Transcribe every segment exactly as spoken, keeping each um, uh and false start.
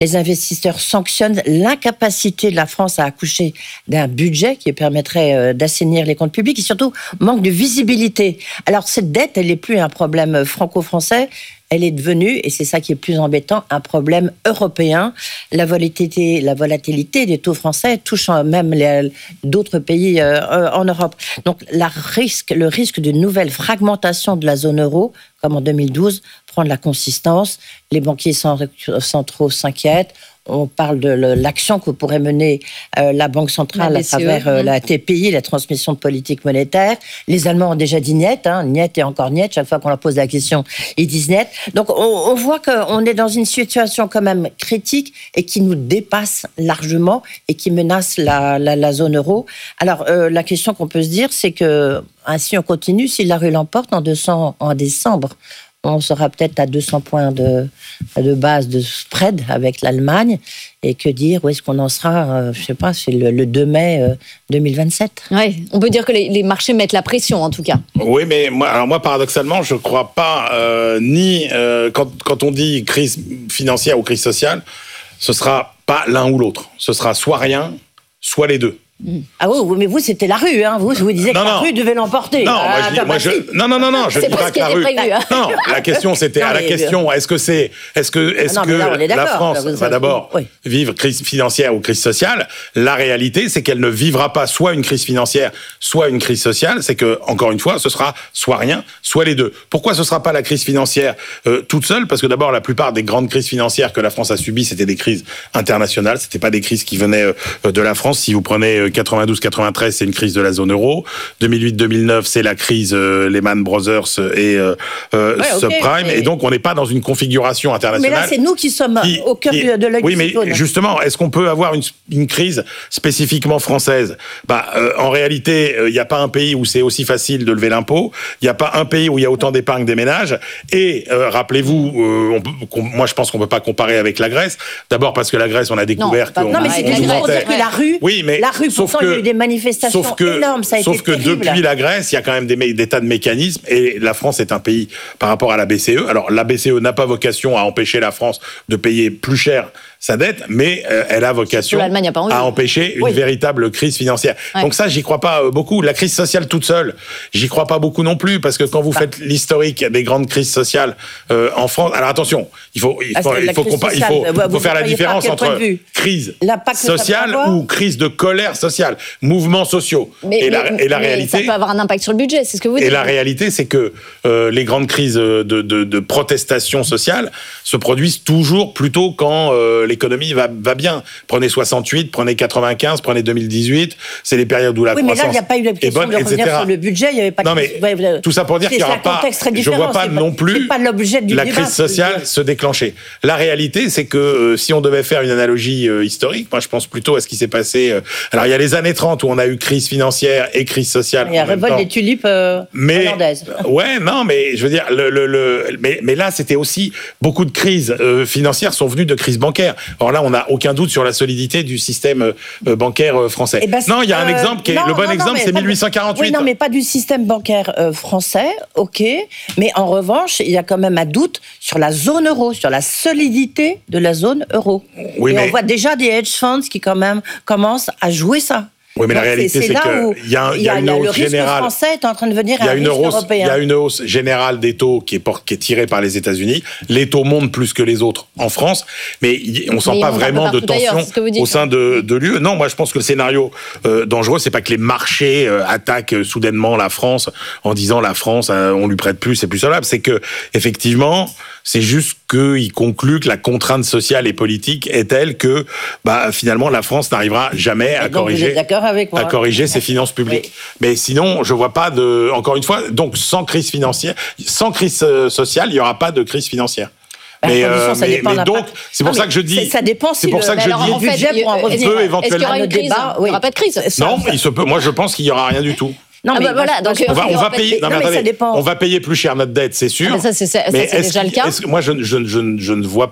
Les investisseurs sanctionnent l'incapacité de la France à accoucher d'un budget qui permettrait d'assainir les comptes publics et surtout manque de visibilité. Alors cette dette, elle n'est plus un problème franco-français, elle est devenue, et c'est ça qui est plus embêtant, un problème européen. La volatilité, la volatilité des taux français touche même les, d'autres pays euh, en Europe. Donc la risque, le risque d'une nouvelle fragmentation de la zone euro, comme en deux mille douze, prend de la consistance. Les banquiers centraux s'inquiètent. On parle de l'action que pourrait mener euh, la Banque centrale à travers euh, la T P I, la transmission de politique monétaire. Les Allemands ont déjà dit niet, hein, niet et encore niet. Chaque fois qu'on leur pose la question, ils disent niet. Donc on, on voit qu'on est dans une situation quand même critique et qui nous dépasse largement et qui menace la, la, la zone euro. Alors euh, la question qu'on peut se dire, c'est que ainsi on continue, si la rue l'emporte en, deux cents, en décembre, on sera peut-être à deux cents points de, de base de spread avec l'Allemagne. Et que dire, où est-ce qu'on en sera, euh, je ne sais pas, c'est le, le deux mai euh, deux mille vingt-sept. Oui, on peut dire que les, les marchés mettent la pression, en tout cas. Oui, mais moi, alors moi paradoxalement, je ne crois pas, euh, ni euh, quand, quand on dit crise financière ou crise sociale, ce ne sera pas l'un ou l'autre. Ce sera soit rien, soit les deux. Ah oui, mais vous, c'était la rue, hein. Vous, vous disiez non, que non. la rue devait l'emporter. Non, ah, moi, je dis, moi, je, non, non, non, non, je c'est dis pas que la rue. Prévu, hein. Non, la question, c'était non, à la question, est-ce que c'est, est-ce que, est-ce ah non, que là, la France là, va d'abord oui. vivre crise financière ou crise sociale? La réalité, c'est qu'elle ne vivra pas soit une crise financière, soit une crise sociale. C'est que, encore une fois, ce sera soit rien, soit les deux. Pourquoi ce sera pas la crise financière euh, toute seule? Parce que d'abord, la plupart des grandes crises financières que la France a subies, c'était des crises internationales. C'était pas des crises qui venaient euh, de la France. Si vous prenez quatre-vingt-douze quatre-vingt-treize, c'est une crise de la zone euro. deux mille huit deux mille neuf, c'est la crise euh, Lehman Brothers et euh, euh, ouais, okay, subprime. Mais... Et donc, on n'est pas dans une configuration internationale. Mais là, c'est nous qui sommes qui, au cœur qui, de la Oui, mais justement, est-ce qu'on peut avoir une, une crise spécifiquement française? Bah, euh, en réalité, il euh, n'y a pas un pays où c'est aussi facile de lever l'impôt. Il n'y a pas un pays où il y a autant d'épargne des ménages. Et euh, rappelez-vous, euh, on, moi, je pense qu'on ne peut pas comparer avec la Grèce. D'abord parce que la Grèce, on a découvert non, qu'on... Non, mais c'est juste pour dire que la rue, oui, mais la rue, pourtant, il y a eu des manifestations sauf que, énormes, ça a sauf été que terrible. Depuis la Grèce, il y a quand même des, des tas de mécanismes et la France est un pays par rapport à la B C E. Alors la B C E n'a pas vocation à empêcher la France de payer plus cher sa dette, mais euh, elle a vocation a à empêcher une oui. véritable crise financière. Ouais. Donc ça, j'y crois pas euh, beaucoup. La crise sociale toute seule, j'y crois pas beaucoup non plus, parce que quand vous bah. faites l'historique des grandes crises sociales euh, en France, alors attention, il faut il faut il faut, compa- il faut, il faut faire la différence entre crise sociale ou crise de colère sociale, mouvements sociaux. Mais, et, mais, la, et la mais réalité, ça peut avoir un impact sur le budget, c'est ce que vous dites. Et la réalité, c'est que euh, les grandes crises de, de, de protestation sociale se produisent toujours plutôt quand euh, l'économie va, va bien. Prenez soixante-huit, prenez quatre-vingt-quinze, prenez deux mille dix-huit, c'est les périodes où la oui, croissance est bonne, et cetera. Oui, mais là, il n'y a pas eu la question de revenir sur le budget, il n'y avait pas de... Non, mais tout ça pour dire qu'il n'y aura pas... Je ne vois pas non plus pas l'objet du la débat, crise sociale se déclencher. La réalité, c'est que euh, si on devait faire une analogie euh, historique, moi je pense plutôt à ce qui s'est passé... Euh, alors il y a les années trente où on a eu crise financière et crise sociale. Il y a révolte des tulipes euh, mais, hollandaises. Ouais, non, mais je veux dire, le, le, le, mais, mais là c'était aussi... Beaucoup de crises euh, financières sont venues de crises bancaires. Alors là, on n'a aucun doute sur la solidité du système euh, bancaire euh, français. Eh ben, non, il y a un euh, exemple qui est... Non, le bon non, exemple, non, c'est dix-huit cent quarante-huit. Oui, non, mais pas du système bancaire euh, français, ok. Mais en revanche, il y a quand même un doute sur la zone euro, sur la solidité de la zone euro. Oui, Et mais... on voit déjà des hedge funds qui quand même commencent à jouer ça. Oui, mais donc la réalité, c'est, c'est qu'il y a, y a une hausse le générale. Le risque français est en train de devenir un risque hausse, européen. Il y a une hausse générale des taux qui est, por- qui est tirée par les États-Unis. Les taux montent plus que les autres en France, mais on ne sent pas vraiment de tension au sein de, de l'U E. Non, moi, je pense que le scénario euh, dangereux, c'est pas que les marchés euh, attaquent euh, soudainement la France en disant la France, euh, on lui prête plus, c'est plus solvable. C'est que, effectivement, c'est juste qu'il conclut que la contrainte sociale et politique est telle que, bah, finalement, la France n'arrivera jamais à corriger, avec moi. à corriger ses finances publiques. Oui. Mais sinon, je vois pas de, encore une fois, donc sans crise financière, sans crise sociale, il y aura pas de crise financière. Mais, euh, mais, mais donc, c'est pour non, ça que je dis. Ça dépend. Si c'est pour le, ça que je alors, dis. En fait, budget pour en revenir. Peut éventuellement. Est-ce qu'il y aura une crise débat, oui. Il n'y aura pas de crise. Non, il se peut. Moi, je pense qu'il y aura rien du tout. Non, ah mais bah voilà, donc on va, on va payer. Non, mais non, attendez, mais ça dépend. On va payer plus cher notre dette, c'est sûr. Ah, mais ça, c'est, ça, mais ça, c'est déjà le cas. Est-ce que moi, je, je, je, je ne vois pas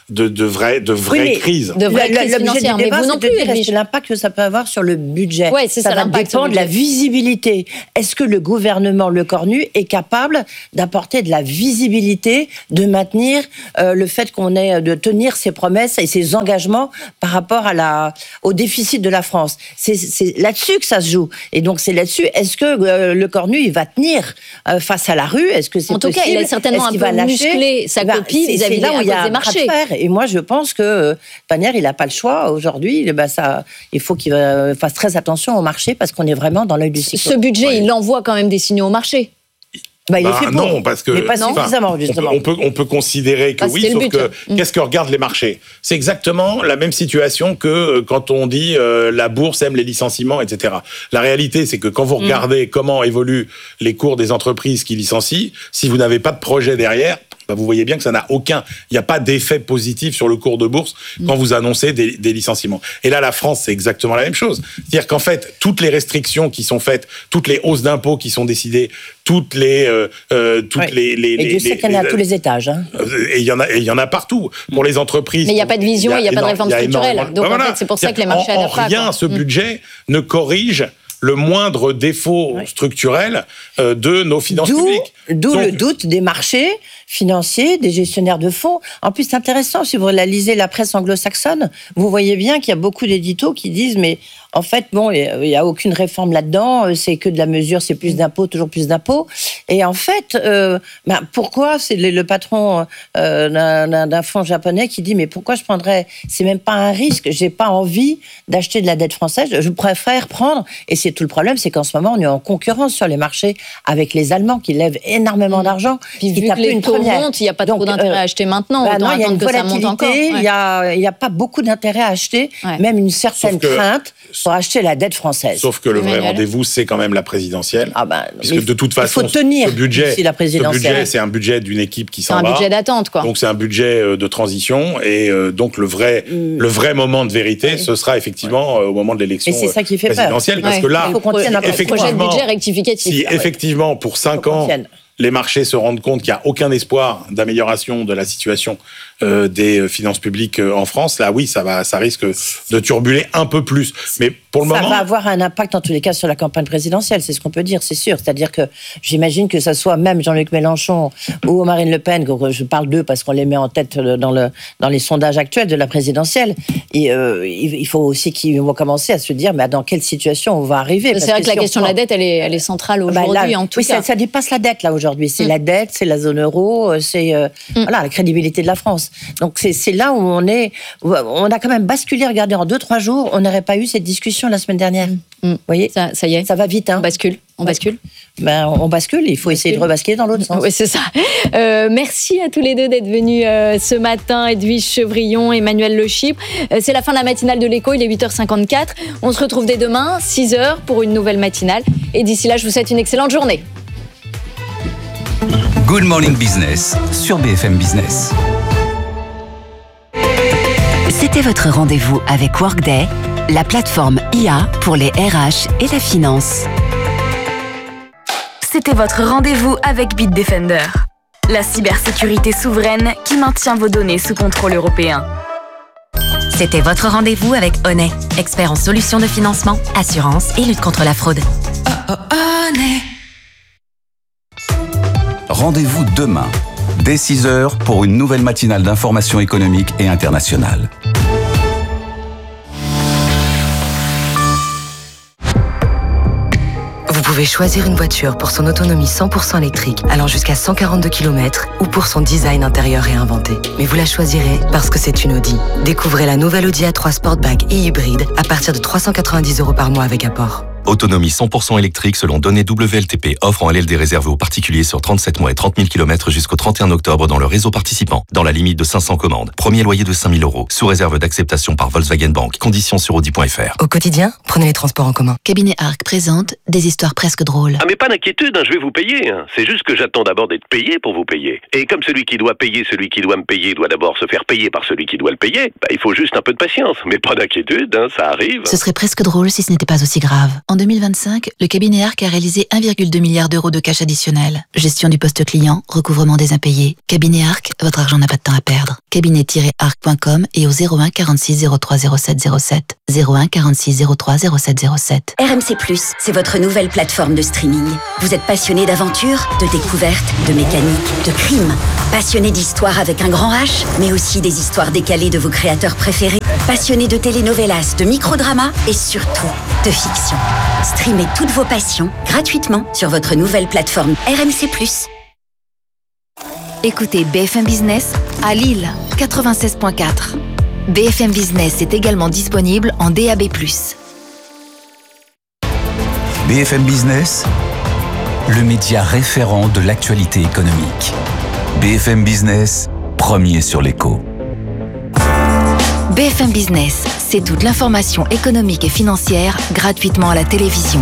de, de vraies de vraies oui, crises. De vraies crises financières, mais vous non plus. Est-ce que l'impact que ça peut avoir sur le budget? Ouais, c'est ça, ça va dépendre de la visibilité. Est-ce que le gouvernement Lecornu est capable d'apporter de la visibilité, de maintenir euh, le fait qu'on ait de tenir ses promesses et ses engagements par rapport à la au déficit de la France? C'est, c'est là-dessus que ça se joue. Et donc c'est là-dessus. Est-ce que euh, Lecornu il va tenir euh, face à la rue? Est-ce que c'est en tout possible? cas, il a certainement un peu musclé sa copie ben, vis-à-vis là où il y a des marchés. Et moi, je pense que euh, Panière, il n'a pas le choix aujourd'hui. Ben, ça, il faut qu'il euh, fasse très attention au marché parce qu'on est vraiment dans l'œil du cyclone. Ce budget, ouais. il envoie quand même des signaux au marché. Bah, il bah, est fait pour. Non, parce que mais pas non. suffisamment, justement. On peut, on peut, on peut considérer que ah, oui, sauf que mmh. qu'est-ce que regardent les marchés? C'est exactement la même situation que quand on dit euh, la bourse aime les licenciements, et cetera. La réalité, c'est que quand vous regardez mmh. comment évoluent les cours des entreprises qui licencient, si vous n'avez pas de projet derrière, bah vous voyez bien que ça n'a aucun, il n'y a pas d'effet positif sur le cours de bourse mmh. quand vous annoncez des, des licenciements. Et là, la France, c'est exactement la même chose. C'est-à-dire qu'en fait, toutes les restrictions qui sont faites, toutes les hausses d'impôts qui sont décidées, toutes les, euh, euh, toutes oui. les, les, et Dieu sait qu'il y en a à tous les étages. Hein. Et il y en a, et il y en a partout pour les entreprises. Mais il n'y a pas de vision, il n'y a, a pas de réforme structurelle. Donc bah, en fait, c'est pour ça que les marchés n'adaptent pas. En rien, quoi. ce budget mmh. ne corrige le moindre défaut ouais. structurel euh, de nos finances d'où, publiques. D'où Donc, le doute des marchés financiers, des gestionnaires de fonds. En plus, c'est intéressant, si vous lisez la presse anglo-saxonne, vous voyez bien qu'il y a beaucoup d'éditos qui disent, mais en fait, bon, il n'y a aucune réforme là-dedans, c'est que de la mesure, c'est plus d'impôts, toujours plus d'impôts. Et en fait, euh, ben, pourquoi c'est le, le patron euh, d'un, d'un fonds japonais qui dit, mais pourquoi je prendrais, c'est même pas un risque, j'ai pas envie d'acheter de la dette française, je préfère prendre, et c'est tout le problème, c'est qu'en ce moment, on est en concurrence sur les marchés avec les Allemands qui lèvent énormément d'argent. Puis vu que les taux montent, il n'y a pas trop d'intérêt euh, à acheter maintenant, bah autant non, il y a une que ça monte encore. Il n'y a, y a pas beaucoup d'intérêt à acheter, ouais. même une certaine que, crainte pour acheter la dette française. Sauf que le vrai Emmanuel. rendez-vous, c'est quand même la présidentielle. Ah bah, puisque de toute façon, il faut tenir ce budget, la présidentielle. ce budget, c'est un budget d'une équipe qui s'en va. C'est un budget d'attente, quoi. Donc c'est un budget de transition, et euh, donc le vrai, mmh. le vrai moment de vérité, oui. ce sera effectivement ouais. au moment de l'élection c'est ça qui fait présidentielle, peur. parce ouais. que là, il faut qu'on tienne un projet de budget rectificatif. Si effectivement, pour cinq ans, les marchés se rendent compte qu'il n'y a aucun espoir d'amélioration de la situation euh, des finances publiques en France, là oui, ça va, ça risque de turbuler un peu plus. Mais pour le ça moment, va avoir un impact en tous les cas sur la campagne présidentielle, c'est ce qu'on peut dire, c'est sûr. C'est-à-dire que j'imagine que ça soit même Jean-Luc Mélenchon ou Marine Le Pen, je parle d'eux parce qu'on les met en tête dans le dans les sondages actuels de la présidentielle. Et euh, il faut aussi qu'ils vont commencer à se dire, mais dans quelle situation on va arriver. C'est vrai que, que la si question prend... de la dette, elle est, elle est centrale aujourd'hui, bah là, en tout oui, cas. Ça, ça dépasse la dette là aujourd'hui. C'est mmh. la dette, c'est la zone euro, c'est euh, mmh. voilà la crédibilité de la France. Donc c'est, c'est là où on est, où on a quand même basculé. Regardez, en deux trois jours, on n'aurait pas eu cette discussion la semaine dernière. Mmh. Vous voyez, ça, ça y est, ça va vite. Hein. On bascule. On bascule. Ben, on bascule. Il faut on essayer bascule. de rebasculer dans l'autre sens. Oui, c'est ça. Euh, merci à tous les deux d'être venus euh, ce matin. Edwige Chevrillon, Emmanuel Le Chypre. Euh, c'est la fin de la matinale de l'Écho. Il est huit heures cinquante-quatre. On se retrouve dès demain, six heures, pour une nouvelle matinale. Et d'ici là, je vous souhaite une excellente journée. Good Morning Business sur B F M Business. C'était votre rendez-vous avec Workday, la plateforme I A pour les R H et la finance. C'était votre rendez-vous avec Bitdefender, la cybersécurité souveraine qui maintient vos données sous contrôle européen. C'était votre rendez-vous avec Honey, expert en solutions de financement, assurance et lutte contre la fraude. Oh, oh, Honey. Rendez-vous demain, dès six heures, pour une nouvelle matinale d'information économique et internationale. Vous pouvez choisir une voiture pour son autonomie cent pour cent électrique, allant jusqu'à cent quarante-deux kilomètres, ou pour son design intérieur réinventé. Mais vous la choisirez parce que c'est une Audi. Découvrez la nouvelle Audi A trois Sportback et hybride à partir de trois cent quatre-vingt-dix euros par mois avec apport. Autonomie cent pour cent électrique selon données W L T P. Offre en L L D réservée aux particuliers sur trente-sept mois et trente mille kilomètres jusqu'au trente et un octobre dans le réseau participant. Dans la limite de cinq cents commandes. Premier loyer de cinq mille euros. Sous réserve d'acceptation par Volkswagen Bank. Conditions sur audi point f r. Au quotidien, prenez les transports en commun. Cabinet Arc présente des histoires presque drôles. Ah mais pas d'inquiétude, hein, je vais vous payer. Hein. C'est juste que j'attends d'abord d'être payé pour vous payer. Et comme celui qui doit payer celui qui doit me payer doit d'abord se faire payer par celui qui doit le payer, bah, il faut juste un peu de patience. Mais pas d'inquiétude, hein, ça arrive. Ce serait presque drôle si ce n'était pas aussi grave. En deux mille vingt-cinq, le cabinet Arc a réalisé un virgule deux milliard d'euros de cash additionnel. Gestion du poste client, recouvrement des impayés. Cabinet Arc, votre argent n'a pas de temps à perdre. cabinet tiret arc point com et au zéro un quarante-six zéro trois zéro sept zéro sept. zéro un quarante-six zéro trois zéro sept zéro sept. R M C plus, c'est votre nouvelle plateforme de streaming. Vous êtes passionné d'aventure, de découverte, de mécanique, de crime. Passionné d'histoire avec un grand H, mais aussi des histoires décalées de vos créateurs préférés. Passionné de telenovelas, de microdramas et surtout de fiction. Streamez toutes vos passions gratuitement sur votre nouvelle plateforme R M C plus. Écoutez B F M Business à Lille, quatre-vingt-seize virgule quatre. B F M Business est également disponible en D A B plus. B F M Business, le média référent de l'actualité économique. B F M Business, premier sur l'écho. B F M Business, c'est toute l'information économique et financière gratuitement à la télévision.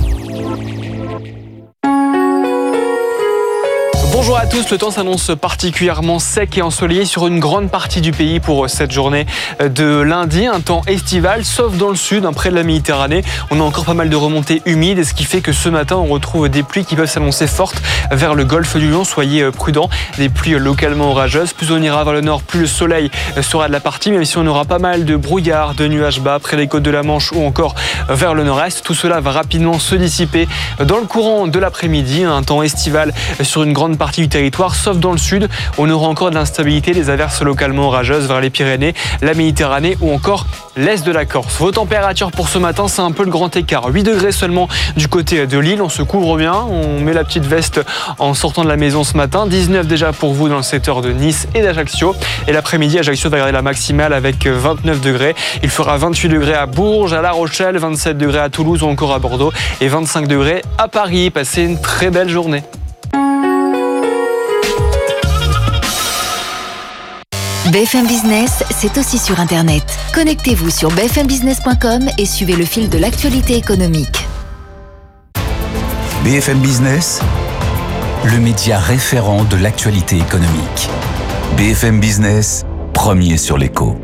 Bonjour à tous, le temps s'annonce particulièrement sec et ensoleillé sur une grande partie du pays pour cette journée de lundi. Un temps estival, sauf dans le sud, près de la Méditerranée. On a encore pas mal de remontées humides, et ce qui fait que ce matin, on retrouve des pluies qui peuvent s'annoncer fortes vers le golfe du Lion. Soyez prudents, des pluies localement orageuses. Plus on ira vers le nord, plus le soleil sera de la partie, même si on aura pas mal de brouillard, de nuages bas près des côtes de la Manche ou encore vers le nord-est. Tout cela va rapidement se dissiper dans le courant de l'après-midi. Un temps estival sur une grande partie du territoire, sauf dans le sud. On aura encore de l'instabilité, des averses localement orageuses vers les Pyrénées, la Méditerranée ou encore l'est de la Corse. Vos températures pour ce matin, c'est un peu le grand écart. huit degrés seulement du côté de Lille, on se couvre bien, on met la petite veste en sortant de la maison ce matin. dix-neuf déjà pour vous dans le secteur de Nice et d'Ajaccio. Et l'après-midi, Ajaccio va garder la maximale avec vingt-neuf degrés. Il fera vingt-huit degrés à Bourges, à La Rochelle, vingt-sept degrés à Toulouse ou encore à Bordeaux et vingt-cinq degrés à Paris. Passez une très belle journée. B F M Business, c'est aussi sur Internet. Connectez-vous sur b f m business point com et suivez le fil de l'actualité économique. B F M Business, le média référent de l'actualité économique. B F M Business, premier sur l'écho.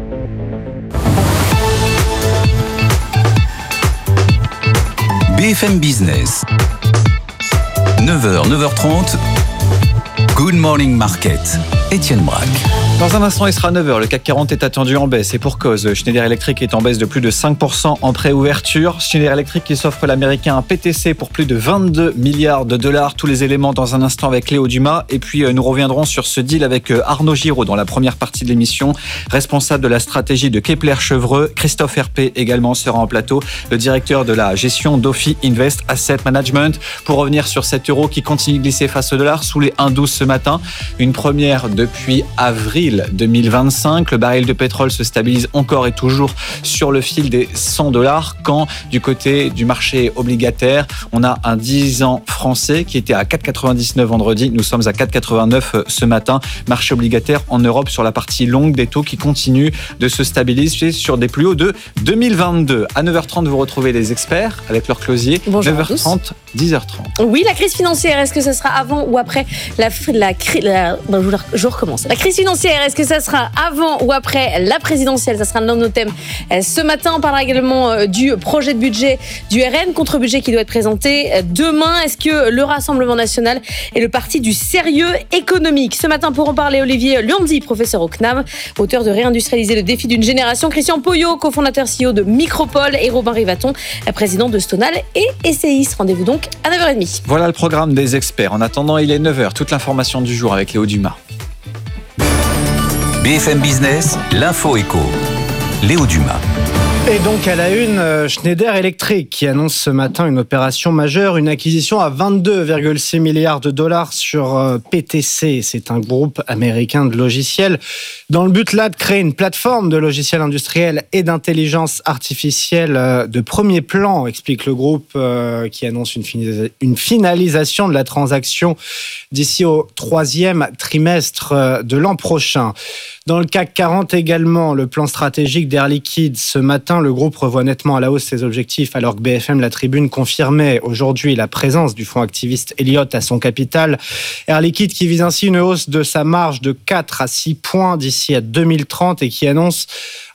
B F M Business, neuf heures, neuf heures trente, Good Morning Market, Étienne Braque. Dans un instant, il sera neuf heures. Le C A C quarante est attendu en baisse et pour cause. Schneider Electric est en baisse de plus de cinq pour cent en préouverture. Schneider Electric qui s'offre l'américain un P T C pour plus de vingt-deux milliards de dollars. Tous les éléments dans un instant avec Léo Dumas. Et puis, nous reviendrons sur ce deal avec Arnaud Giraud dans la première partie de l'émission. Responsable de la stratégie de Kepler-Chevreux. Christophe Herpé également sera en plateau. Le directeur de la gestion d'Ophi Invest Asset Management. Pour revenir sur cet euro qui continue de glisser face au dollar sous les un virgule douze ce matin. Une première depuis avril deux mille vingt-cinq. Le baril de pétrole se stabilise encore et toujours sur le fil des cent dollars. Quand du côté du marché obligataire, on a un dix ans français qui était à quatre virgule quatre-vingt-dix-neuf vendredi. Nous sommes à quatre virgule quatre-vingt-neuf ce matin. Marché obligataire en Europe sur la partie longue des taux qui continue de se stabiliser sur des plus hauts de deux mille vingt-deux. À neuf heures trente, vous retrouvez les experts avec leur closier. Bonjour neuf heures trente, dix heures trente. Oui, la crise financière, est-ce que ça sera avant ou après la, la, la, la je recommence. La crise financière, est-ce que ça sera avant ou après la présidentielle? Ça sera l'un de nos thèmes. Ce matin, on parlera également du projet de budget du R N, contre-budget qui doit être présenté demain. Est-ce que le Rassemblement national est le parti du sérieux économique? Ce matin, pour en parler, Olivier Luandi, professeur au C N A M, auteur de Réindustrialiser le défi d'une génération, Christian Poyot, cofondateur C E O de Micropole, et Robin Rivaton, président de Stonal et Essayiste. Rendez-vous donc à neuf heures trente. Voilà le programme des experts. En attendant, il est neuf heures. Toute l'information du jour avec Léo Dumas. B F M Business, l'info éco. Léo Dumas. Et donc à la une, Schneider Electric qui annonce ce matin une opération majeure, une acquisition à vingt-deux virgule six milliards de dollars sur P T C. C'est un groupe américain de logiciels dans le but là de créer une plateforme de logiciels industriels et d'intelligence artificielle de premier plan, explique le groupe qui annonce une finalisation de la transaction d'ici au troisième trimestre de l'an prochain. Dans le C A C quarante également, le plan stratégique d'Air Liquide. Ce matin, le groupe revoit nettement à la hausse ses objectifs, alors que B F M La Tribune confirmait aujourd'hui la présence du fonds activiste Elliott à son capital. Air Liquide qui vise ainsi une hausse de sa marge de quatre à six points d'ici à deux mille trente et qui annonce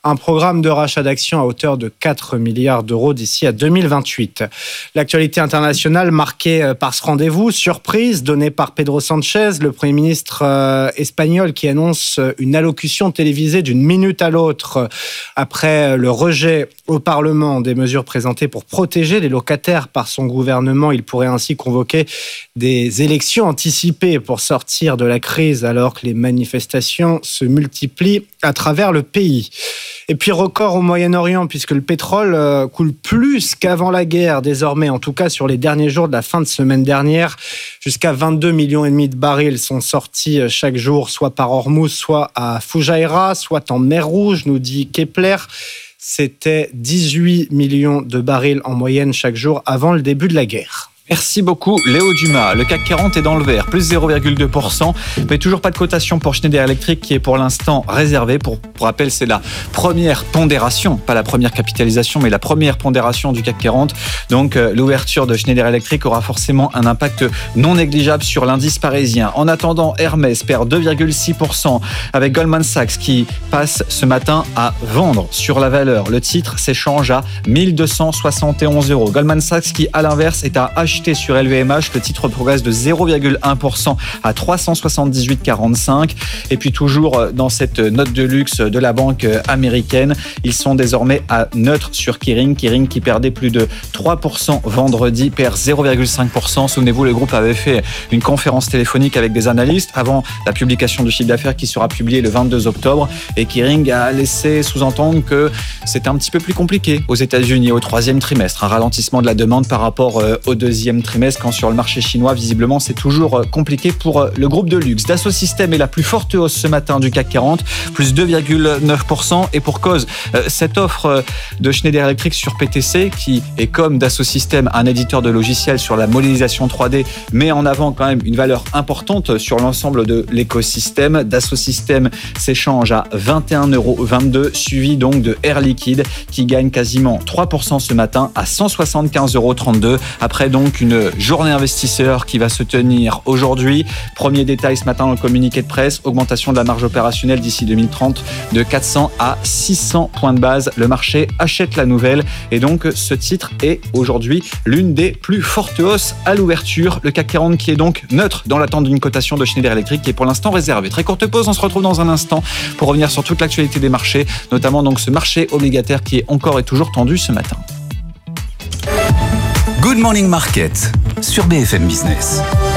un programme de rachat d'actions à hauteur de quatre milliards d'euros d'ici à deux mille vingt-huit. L'actualité internationale marquée par ce rendez-vous, surprise donnée par Pedro Sanchez, le Premier ministre euh, espagnol qui annonce une allocution télévisée d'une minute à l'autre après le rejet au Parlement des mesures présentées pour protéger les locataires par son gouvernement. Il pourrait ainsi convoquer des élections anticipées pour sortir de la crise alors que les manifestations se multiplient à travers le pays. Et puis record au Moyen-Orient puisque le pétrole coule plus qu'avant la guerre désormais, en tout cas sur les derniers jours de la fin de semaine dernière. Jusqu'à vingt-deux millions et demi de barils sont sortis chaque jour, soit par Hormuz, soit à Fujairah, soit en mer Rouge, nous dit Kepler. C'était dix-huit millions de barils en moyenne chaque jour avant le début de la guerre. Merci beaucoup Léo Dumas. Le C A C quarante est dans le vert, plus zéro virgule deux pour cent, mais toujours pas de cotation pour Schneider Electric qui est pour l'instant réservée. Pour, pour rappel, c'est la première pondération, pas la première capitalisation, mais la première pondération du C A C quarante. Donc euh, l'ouverture de Schneider Electric aura forcément un impact non négligeable sur l'indice parisien. En attendant, Hermès perd deux virgule six pour cent avec Goldman Sachs qui passe ce matin à vendre sur la valeur. Le titre s'échange à mille deux cent soixante et onze euros. Goldman Sachs qui, à l'inverse, est à acheter sur L V M H, le titre progresse de zéro virgule un pour cent à trois cent soixante-dix-huit virgule quarante-cinq. Et puis toujours dans cette note de luxe de la banque américaine, ils sont désormais à neutre sur Kering. Kering qui perdait plus de trois pour cent vendredi, perd zéro virgule cinq pour cent. Souvenez-vous, le groupe avait fait une conférence téléphonique avec des analystes avant la publication du chiffre d'affaires qui sera publié le vingt-deux octobre. Et Kering a laissé sous-entendre que c'était un petit peu plus compliqué aux États-Unis au troisième trimestre. Un ralentissement de la demande par rapport au deuxième trimestre, quand sur le marché chinois, visiblement, c'est toujours compliqué pour le groupe de luxe. Dassault Systèmes est la plus forte hausse ce matin du C A C quarante, plus deux virgule neuf pour cent, et pour cause, cette offre de Schneider Electric sur P T C, qui est comme Dassault Systèmes, un éditeur de logiciels sur la modélisation trois D, met en avant quand même une valeur importante sur l'ensemble de l'écosystème. Dassault Systèmes s'échange à vingt et un euros vingt-deux, suivi donc de Air Liquide, qui gagne quasiment trois pour cent ce matin à cent soixante-quinze euros trente-deux, après donc une journée investisseur qui va se tenir aujourd'hui. Premier détail ce matin dans le communiqué de presse, augmentation de la marge opérationnelle d'ici deux mille trente de quatre cents à six cents points de base. Le marché achète la nouvelle et donc ce titre est aujourd'hui l'une des plus fortes hausses à l'ouverture. Le C A C quarante qui est donc neutre dans l'attente d'une cotation de Schneider Electric qui est pour l'instant réservée. Très courte pause, on se retrouve dans un instant pour revenir sur toute l'actualité des marchés, notamment donc ce marché obligataire qui est encore et toujours tendu ce matin. Good Morning Market sur B F M Business.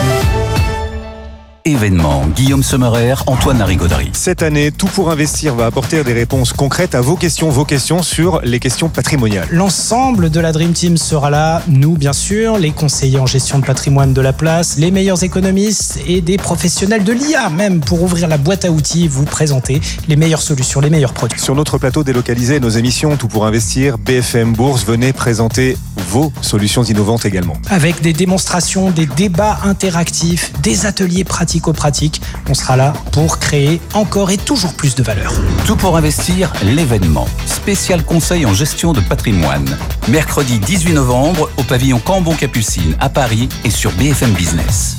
Événement, Guillaume Sommerer, Antoine Larigauderie. Cette année, Tout pour investir va apporter des réponses concrètes à vos questions, vos questions sur les questions patrimoniales. L'ensemble de la Dream Team sera là, nous bien sûr, les conseillers en gestion de patrimoine de la place, les meilleurs économistes et des professionnels de l'I A même pour ouvrir la boîte à outils, vous présenter les meilleures solutions, les meilleurs produits. Sur notre plateau délocalisé, nos émissions Tout pour investir, B F M Bourse, venez présenter vos solutions innovantes également. Avec des démonstrations, des débats interactifs, des ateliers pratiques pratique, on sera là pour créer encore et toujours plus de valeur. Tout pour investir, l'événement. Spécial conseil en gestion de patrimoine. Mercredi dix-huit novembre au pavillon Cambon-Capucine à Paris et sur B F M Business.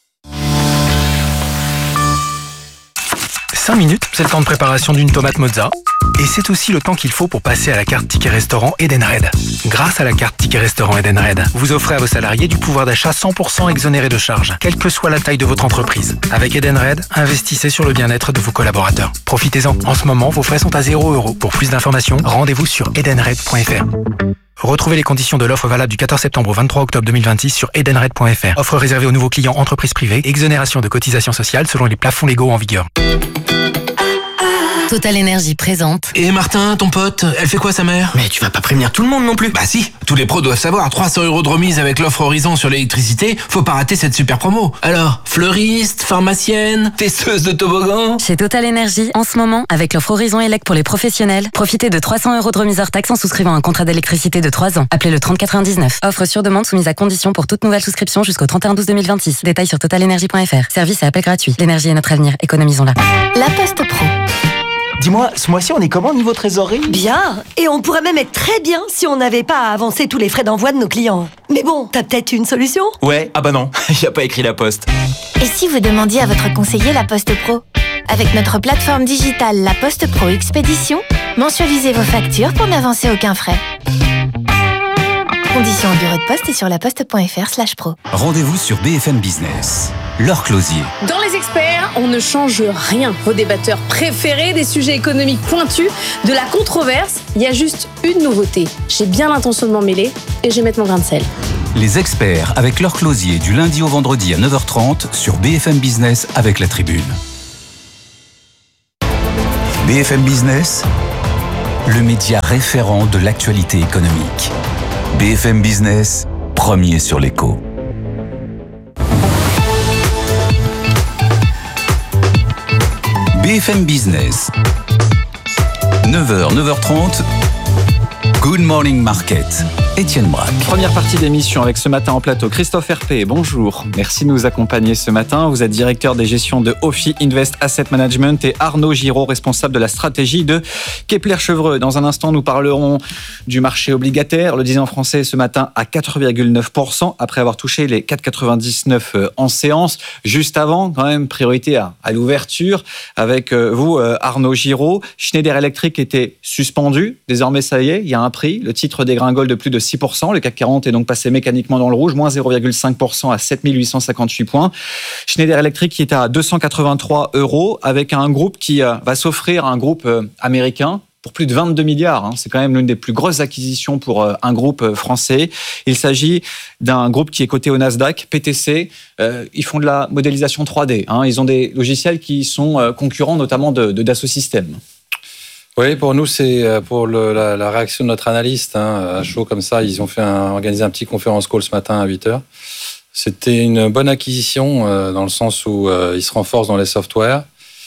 cinq minutes, c'est le temps de préparation d'une tomate mozza. Et c'est aussi le temps qu'il faut pour passer à la carte Ticket Restaurant Edenred. Grâce à la carte Ticket Restaurant Edenred, vous offrez à vos salariés du pouvoir d'achat cent pour cent exonéré de charges, quelle que soit la taille de votre entreprise. Avec Edenred, investissez sur le bien-être de vos collaborateurs. Profitez-en. En ce moment, vos frais sont à zéro euro. Pour plus d'informations, rendez-vous sur edenred point f r. Retrouvez les conditions de l'offre valable du quatorze septembre au vingt-trois octobre deux mille vingt-six sur edenred point f r. Offre réservée aux nouveaux clients entreprises privées. Exonération de cotisations sociales selon les plafonds légaux en vigueur. Total Énergie présente. Et Martin, ton pote, elle fait quoi sa mère? Mais tu vas pas prévenir tout le monde non plus. Bah si, tous les pros doivent savoir, trois cents euros de remise avec l'offre Horizon sur l'électricité, faut pas rater cette super promo. Alors, fleuriste, pharmacienne, testeuse de toboggan. Chez Total Énergie, en ce moment, avec l'offre Horizon Elec pour les professionnels, profitez de trois cents euros de remise hors taxe en souscrivant un contrat d'électricité de trois ans. Appelez le trente quatre-vingt-dix-neuf. Offre sur demande soumise à condition pour toute nouvelle souscription jusqu'au trente et un douze deux mille vingt-six. Détails sur total énergie point f r. Service et appel gratuit. L'énergie est notre avenir, économisons-la. La Poste Pro. Dis-moi, ce mois-ci, on est comment niveau trésorerie? Bien, et on pourrait même être très bien si on n'avait pas à avancer tous les frais d'envoi de nos clients. Mais bon, t'as peut-être une solution? Ouais, ah bah non, y a pas écrit La Poste. Et si vous demandiez à votre conseiller La Poste Pro? Avec notre plateforme digitale La Poste Pro Expédition, Mensualisez vos factures pour n'avancer aucun frais. Conditions au bureau de poste et sur laposte.fr slash pro. Rendez-vous sur B F M Business. Laure Closier. Dans Les Experts, on ne change rien. Vos débatteurs préférés, des sujets économiques pointus, de la controverse. Il y a juste une nouveauté. J'ai bien l'intention de m'en mêler et je vais mettre mon grain de sel. Les Experts avec Laure Closier du lundi au vendredi à neuf heures trente sur B F M Business avec La Tribune. B F M Business, le média référent de l'actualité économique. B F M Business, premier sur l'écho. B F M Business, neuf heures, neuf heures trente, Good Morning Market. Étienne Braque. Première partie d'émission avec ce matin en plateau Christophe Herpé, bonjour. Merci de nous accompagner ce matin. Vous êtes directeur des gestions de Ophi Invest Asset Management et Arnaud Giraud, responsable de la stratégie de Kepler Chevreux. Dans un instant, nous parlerons du marché obligataire. Le dix ans français ce matin à quatre virgule neuf pour cent après avoir touché les quatre virgule quatre-vingt-dix-neuf en séance. Juste avant, quand même, priorité à, à l'ouverture avec vous, Arnaud Giraud. Schneider Electric était suspendu. Désormais, ça y est, il y a un prix. Le titre dégringole de plus de six pour cent. Le C A C quarante est donc passé mécaniquement dans le rouge, moins zéro virgule cinq pour cent à sept mille huit cent cinquante-huit points. Schneider Electric qui est à deux cent quatre-vingt-trois euros avec un groupe qui va s'offrir, un groupe américain, pour plus de vingt-deux milliards. C'est quand même l'une des plus grosses acquisitions pour un groupe français. Il s'agit d'un groupe qui est coté au Nasdaq, P T C. Ils font de la modélisation trois D. Ils ont des logiciels qui sont concurrents notamment de, de Dassault Systèmes. Oui, pour nous, c'est pour le, la, la réaction de notre analyste, hein, à chaud comme ça. Ils ont fait un, organisé un petit conférence call ce matin à huit heures. C'était une bonne acquisition euh, dans le sens où euh, ils se renforcent dans les softwares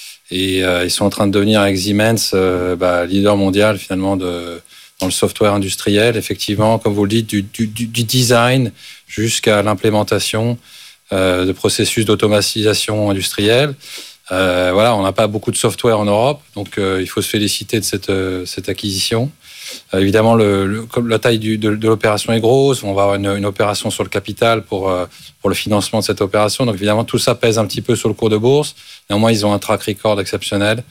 et euh, ils sont en train de devenir avec Siemens euh, bah, leader mondial finalement de, dans le software industriel. Effectivement, comme vous le dites, du, du, du design jusqu'à l'implémentation euh, de processus d'automatisation industrielle. Euh, voilà, on n'a pas beaucoup de software en Europe, donc euh, il faut se féliciter de cette, euh, cette acquisition. Euh, évidemment, le, le, comme la taille du, de, de l'opération est grosse, on va avoir une, une opération sur le capital pour, euh, pour le financement de cette opération. Donc évidemment, tout ça pèse un petit peu sur le cours de bourse. Néanmoins, ils ont un track record exceptionnel.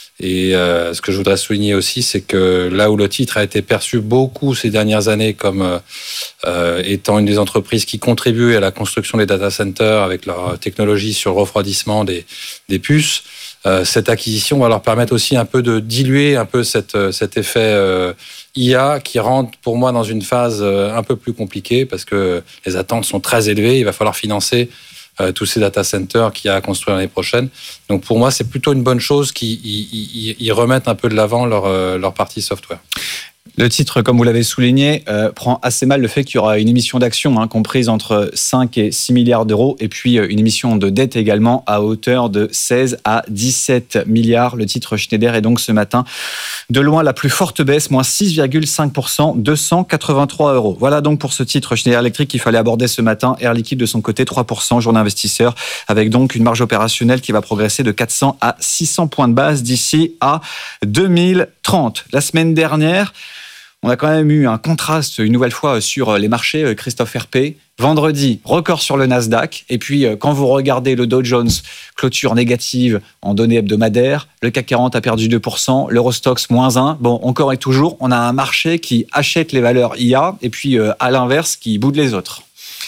Et euh, ce que je voudrais souligner aussi, c'est que là où le titre a été perçu beaucoup ces dernières années comme euh, étant une des entreprises qui contribuent à la construction des data centers avec leur technologie sur le refroidissement des, des puces, euh, cette acquisition va leur permettre aussi un peu de diluer un peu cette, cet effet euh, I A qui rentre pour moi dans une phase un peu plus compliquée parce que les attentes sont très élevées. Il va falloir financer Euh, tous ces data centers qu'il y a à construire l'année prochaine. Donc pour moi, c'est plutôt une bonne chose qu'ils ils, ils remettent un peu de l'avant leur, euh, leur partie software. Le titre, comme vous l'avez souligné, euh, prend assez mal le fait qu'il y aura une émission d'actions hein, comprise entre cinq et six milliards d'euros et puis euh, une émission de dette également à hauteur de seize à dix-sept milliards. Le titre Schneider est donc ce matin de loin la plus forte baisse, moins six virgule cinq pour cent, deux cent quatre-vingt-trois euros. Voilà donc pour ce titre Schneider Electric qu'il fallait aborder ce matin. Air Liquide de son côté, trois pour cent, journée investisseur, avec donc une marge opérationnelle qui va progresser de quatre cents à six cents points de base d'ici à deux mille trente. La semaine dernière, on a quand même eu un contraste une nouvelle fois sur les marchés, Christophe Herpé. Vendredi, record sur le Nasdaq. Et puis, quand vous regardez le Dow Jones, clôture négative en données hebdomadaires. Le C A C quarante a perdu deux pour cent. L'Eurostoxx, moins un. Bon, encore et toujours, on a un marché qui achète les valeurs I A et puis, à l'inverse, qui boude les autres.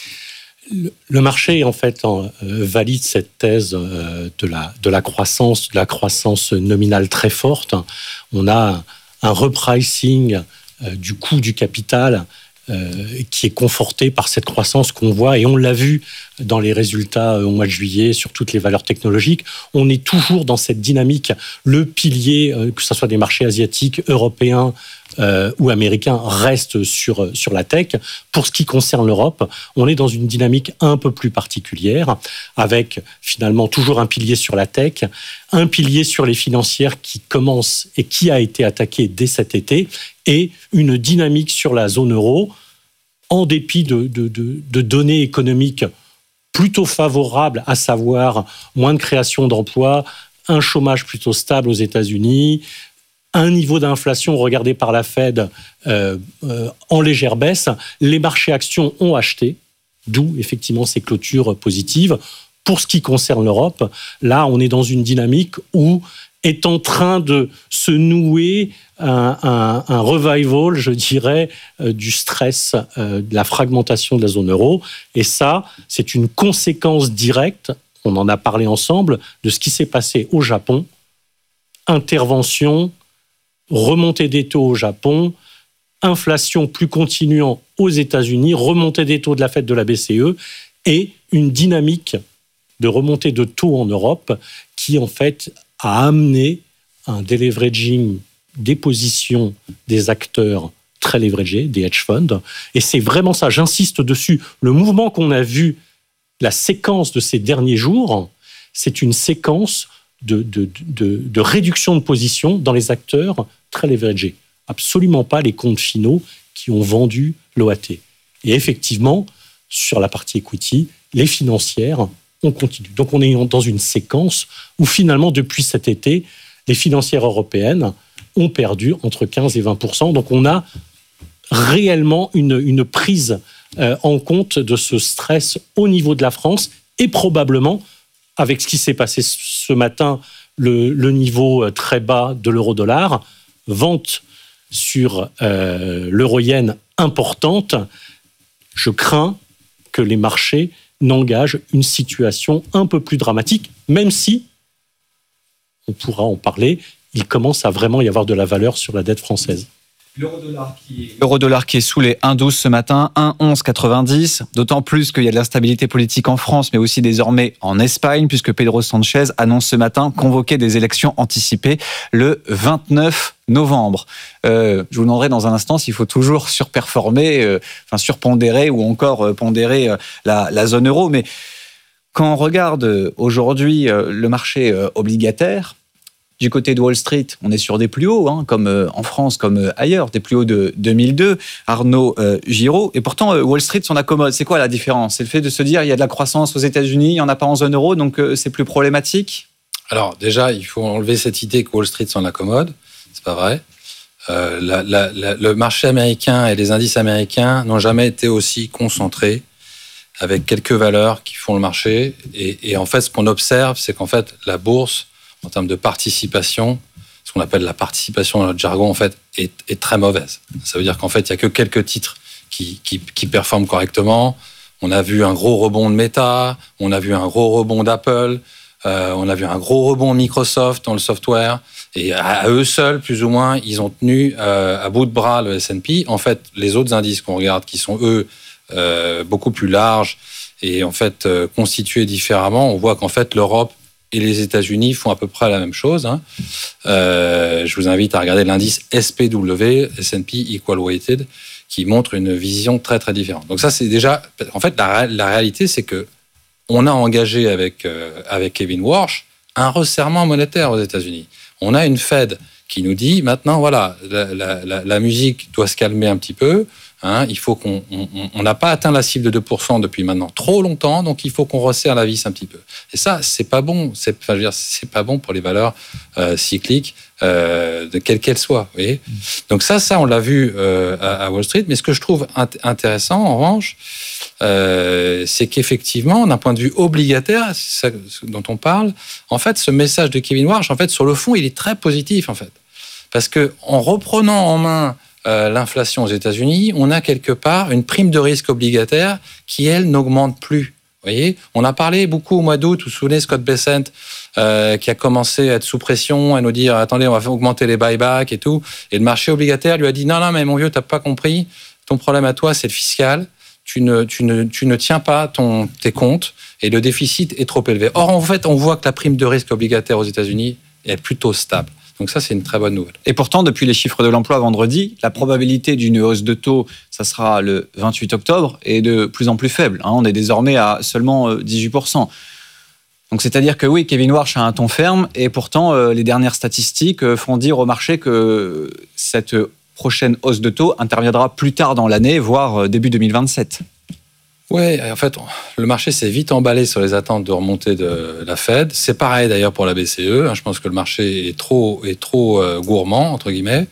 Le marché, en fait, en, euh, valide cette thèse euh, de, la, de la croissance, de la croissance nominale très forte. On a un, un repricing euh, du coût du capital euh, qui est conforté par cette croissance qu'on voit, et on l'a vu dans les résultats au mois de juillet sur toutes les valeurs technologiques. On est toujours dans cette dynamique. Le pilier, euh, que ce soit des marchés asiatiques, européens, Euh, ou américains, reste sur, sur la tech. Pour ce qui concerne l'Europe, on est dans une dynamique un peu plus particulière, avec finalement toujours un pilier sur la tech, un pilier sur les financières qui commence et qui a été attaqué dès cet été, et une dynamique sur la zone euro, en dépit de, de, de, de données économiques plutôt favorables, à savoir moins de création d'emplois, un chômage plutôt stable aux États-Unis, un niveau d'inflation regardé par la Fed euh, euh, en légère baisse. Les marchés actions ont acheté, d'où effectivement ces clôtures positives. Pour ce qui concerne l'Europe, là, on est dans une dynamique où est en train de se nouer un, un, un revival, je dirais, euh, du stress, euh, de la fragmentation de la zone euro. Et ça, c'est une conséquence directe, on en a parlé ensemble, de ce qui s'est passé au Japon. Intervention, remontée des taux au Japon, inflation plus continuant aux États-Unis, remontée des taux de la Fed de la B C E et une dynamique de remontée de taux en Europe qui, en fait, a amené un deleveraging des positions des acteurs très leveragés, des hedge funds. Et c'est vraiment ça, j'insiste dessus. Le mouvement qu'on a vu, la séquence de ces derniers jours, c'est une séquence de, de, de, de réduction de position dans les acteurs très leveragés. Absolument pas les comptes finaux qui ont vendu l'O A T. Et effectivement, sur la partie equity, les financières, on continue. Donc on est dans une séquence où finalement, depuis cet été, les financières européennes ont perdu entre quinze et vingt pour cent. Donc on a réellement une, une prise euh, en compte de ce stress au niveau de la France et probablement, avec ce qui s'est passé ce matin, le, le niveau très bas de l'euro-dollar, vente sur euh, l'euro-yen importante, je crains que les marchés n'engagent une situation un peu plus dramatique, même si, on pourra en parler, il commence à vraiment y avoir de la valeur sur la dette française. L'euro-dollar qui est... L'euro-dollar qui est sous les un virgule douze ce matin, un virgule onze quatre-vingt-dix, d'autant plus qu'il y a de l'instabilité politique en France, mais aussi désormais en Espagne, puisque Pedro Sanchez annonce ce matin convoquer des élections anticipées le vingt-neuf novembre. Euh, je vous demanderai dans un instant s'il faut toujours surperformer, euh, enfin surpondérer ou encore euh, pondérer euh, la, la zone euro, mais quand on regarde aujourd'hui euh, le marché euh, obligataire, du côté de Wall Street, on est sur des plus hauts, hein, comme euh, en France, comme euh, ailleurs, des plus hauts de deux mille deux, Arnaud euh, Giraud. Et pourtant, euh, Wall Street s'en accommode. C'est quoi la différence? C'est le fait de se dire il y a de la croissance aux États-Unis, il n'y en a pas en zone euro, donc euh, c'est plus problématique? Alors déjà, il faut enlever cette idée que Wall Street s'en accommode. C'est pas vrai. Euh, la, la, la, le marché américain et les indices américains n'ont jamais été aussi concentrés avec quelques valeurs qui font le marché. Et, et en fait, ce qu'on observe, c'est qu'en fait, la bourse, en termes de participation, ce qu'on appelle la participation dans notre jargon, en fait, est, est très mauvaise. Ça veut dire qu'en fait, il n'y a que quelques titres qui, qui, qui performent correctement. On a vu un gros rebond de Meta, on a vu un gros rebond d'Apple, euh, on a vu un gros rebond de Microsoft dans le software. Et à, à eux seuls, plus ou moins, ils ont tenu euh, à bout de bras le S and P. En fait, les autres indices qu'on regarde, qui sont eux euh, beaucoup plus larges et en fait euh, constitués différemment, on voit qu'en fait, l'Europe et les États-Unis font à peu près la même chose. Hein. Euh, je vous invite à regarder l'indice S P W, S and P Equal Weighted, qui montre une vision très très différente. Donc ça, c'est déjà... En fait, la, la réalité, c'est que on a engagé avec, euh, avec Kevin Warsh un resserrement monétaire aux États-Unis. On a une Fed qui nous dit, maintenant, voilà, la, la, la, la musique doit se calmer un petit peu. Hein, il faut qu'on on n'a pas atteint la cible de deux pour cent depuis maintenant trop longtemps, donc il faut qu'on resserre la vis un petit peu. Et ça, c'est pas bon. C'est, enfin, je veux dire, c'est pas bon pour les valeurs euh, cycliques, euh, de quelles qu'elles soient. Vous voyez. Donc ça, ça, on l'a vu euh, à, à Wall Street. Mais ce que je trouve int- intéressant, en revanche, euh, c'est qu'effectivement, d'un point de vue obligataire, c'est ça dont on parle. En fait, ce message de Kevin Warsh, en fait, sur le fond, il est très positif, en fait, parce que en reprenant en main Euh, l'inflation aux États-Unis, on a quelque part une prime de risque obligataire qui, elle, n'augmente plus. Vous voyez, on a parlé beaucoup au mois d'août, vous vous souvenez, Scott Bessent, euh, qui a commencé à être sous pression, à nous dire, attendez, on va augmenter les buybacks et tout. Et le marché obligataire lui a dit, non, non, mais mon vieux, t'as pas compris, ton problème à toi, c'est le fiscal. Tu ne, tu ne, tu ne tiens pas ton, tes comptes et le déficit est trop élevé. Or, en fait, on voit que la prime de risque obligataire aux États-Unis est plutôt stable. Donc ça, c'est une très bonne nouvelle. Et pourtant, depuis les chiffres de l'emploi vendredi, la probabilité d'une hausse de taux, ça sera le vingt-huit octobre, est de plus en plus faible. On est désormais à seulement dix-huit pour cent. Donc c'est-à-dire que oui, Kevin Warsh a un ton ferme, et pourtant, les dernières statistiques font dire au marché que cette prochaine hausse de taux interviendra plus tard dans l'année, voire début deux mille vingt-sept. Oui, en fait, le marché s'est vite emballé sur les attentes de remontée de la Fed. C'est pareil d'ailleurs pour la B C E. Je pense que le marché est trop, est trop euh, gourmand, entre guillemets.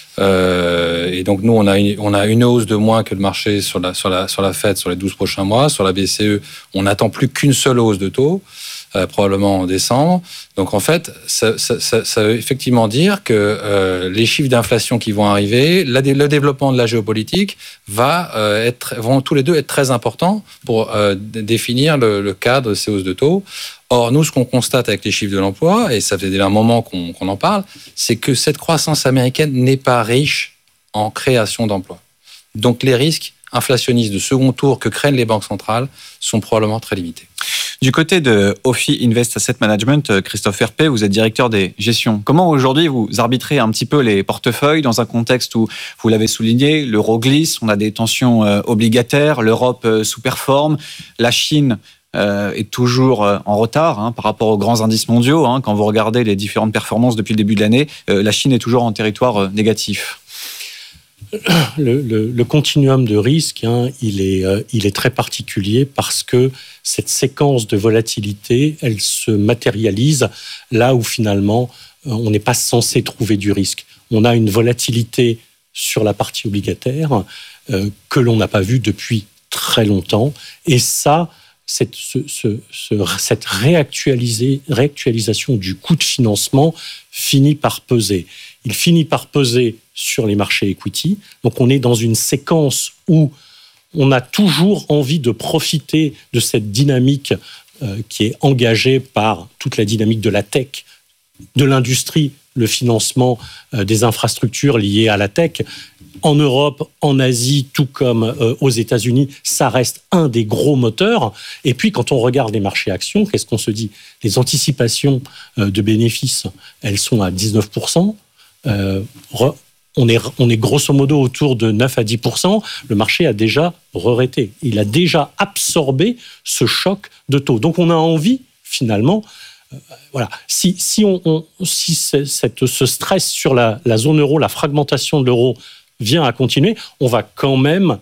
Euh, et donc, nous, on a, une, on a une hausse de moins que le marché sur la, sur la, sur la Fed sur les douze prochains mois. Sur la B C E, on n'attend plus qu'une seule hausse de taux. euh, probablement en décembre. Donc en fait, ça, ça, ça, ça veut effectivement dire que euh, les chiffres d'inflation qui vont arriver, la, le développement de la géopolitique va euh, être, vont tous les deux être très importants pour euh, définir le, le cadre de ces hausses de taux. Or, nous, ce qu'on constate avec les chiffres de l'emploi, et ça fait déjà un moment qu'on, qu'on en parle, c'est que cette croissance américaine n'est pas riche en création d'emplois. Donc les risques inflationnistes de second tour que craignent les banques centrales sont probablement très limités. Du côté de Ophi Invest Asset Management, Christophe Herpé, vous êtes directeur des gestions. Comment aujourd'hui vous arbitrez un petit peu les portefeuilles dans un contexte où, vous l'avez souligné, l'euro glisse, on a des tensions obligataires, l'Europe sous-performe, la Chine est toujours en retard hein, par rapport aux grands indices mondiaux. Hein, quand vous regardez les différentes performances depuis le début de l'année, la Chine est toujours en territoire négatif. Le, le, le continuum de risque, hein, il est, euh, il est très particulier parce que cette séquence de volatilité, elle se matérialise là où finalement euh, on n'est pas censé trouver du risque. On a une volatilité sur la partie obligataire euh, que l'on n'a pas vue depuis très longtemps. Et ça, cette, ce, ce, ce, cette réactualisé, réactualisation du coût de financement finit par peser. Il finit par peser sur les marchés equity. Donc on est dans une séquence où on a toujours envie de profiter de cette dynamique euh, qui est engagée par toute la dynamique de la tech, de l'industrie, le financement euh, des infrastructures liées à la tech. En Europe, en Asie, tout comme euh, aux États-Unis, ça reste un des gros moteurs. Et puis, quand on regarde les marchés actions, qu'est-ce qu'on se dit ? Les anticipations euh, de bénéfices, elles sont à dix-neuf pour cent. Euh, re, on, est, on est grosso modo autour de neuf à dix pour cent. Le marché a déjà re-raté. Il a déjà absorbé ce choc de taux. Donc, on a envie, finalement... Voilà. Si, si, on, on, si cette, ce stress sur la, la zone euro, la fragmentation de l'euro vient à continuer, on va quand même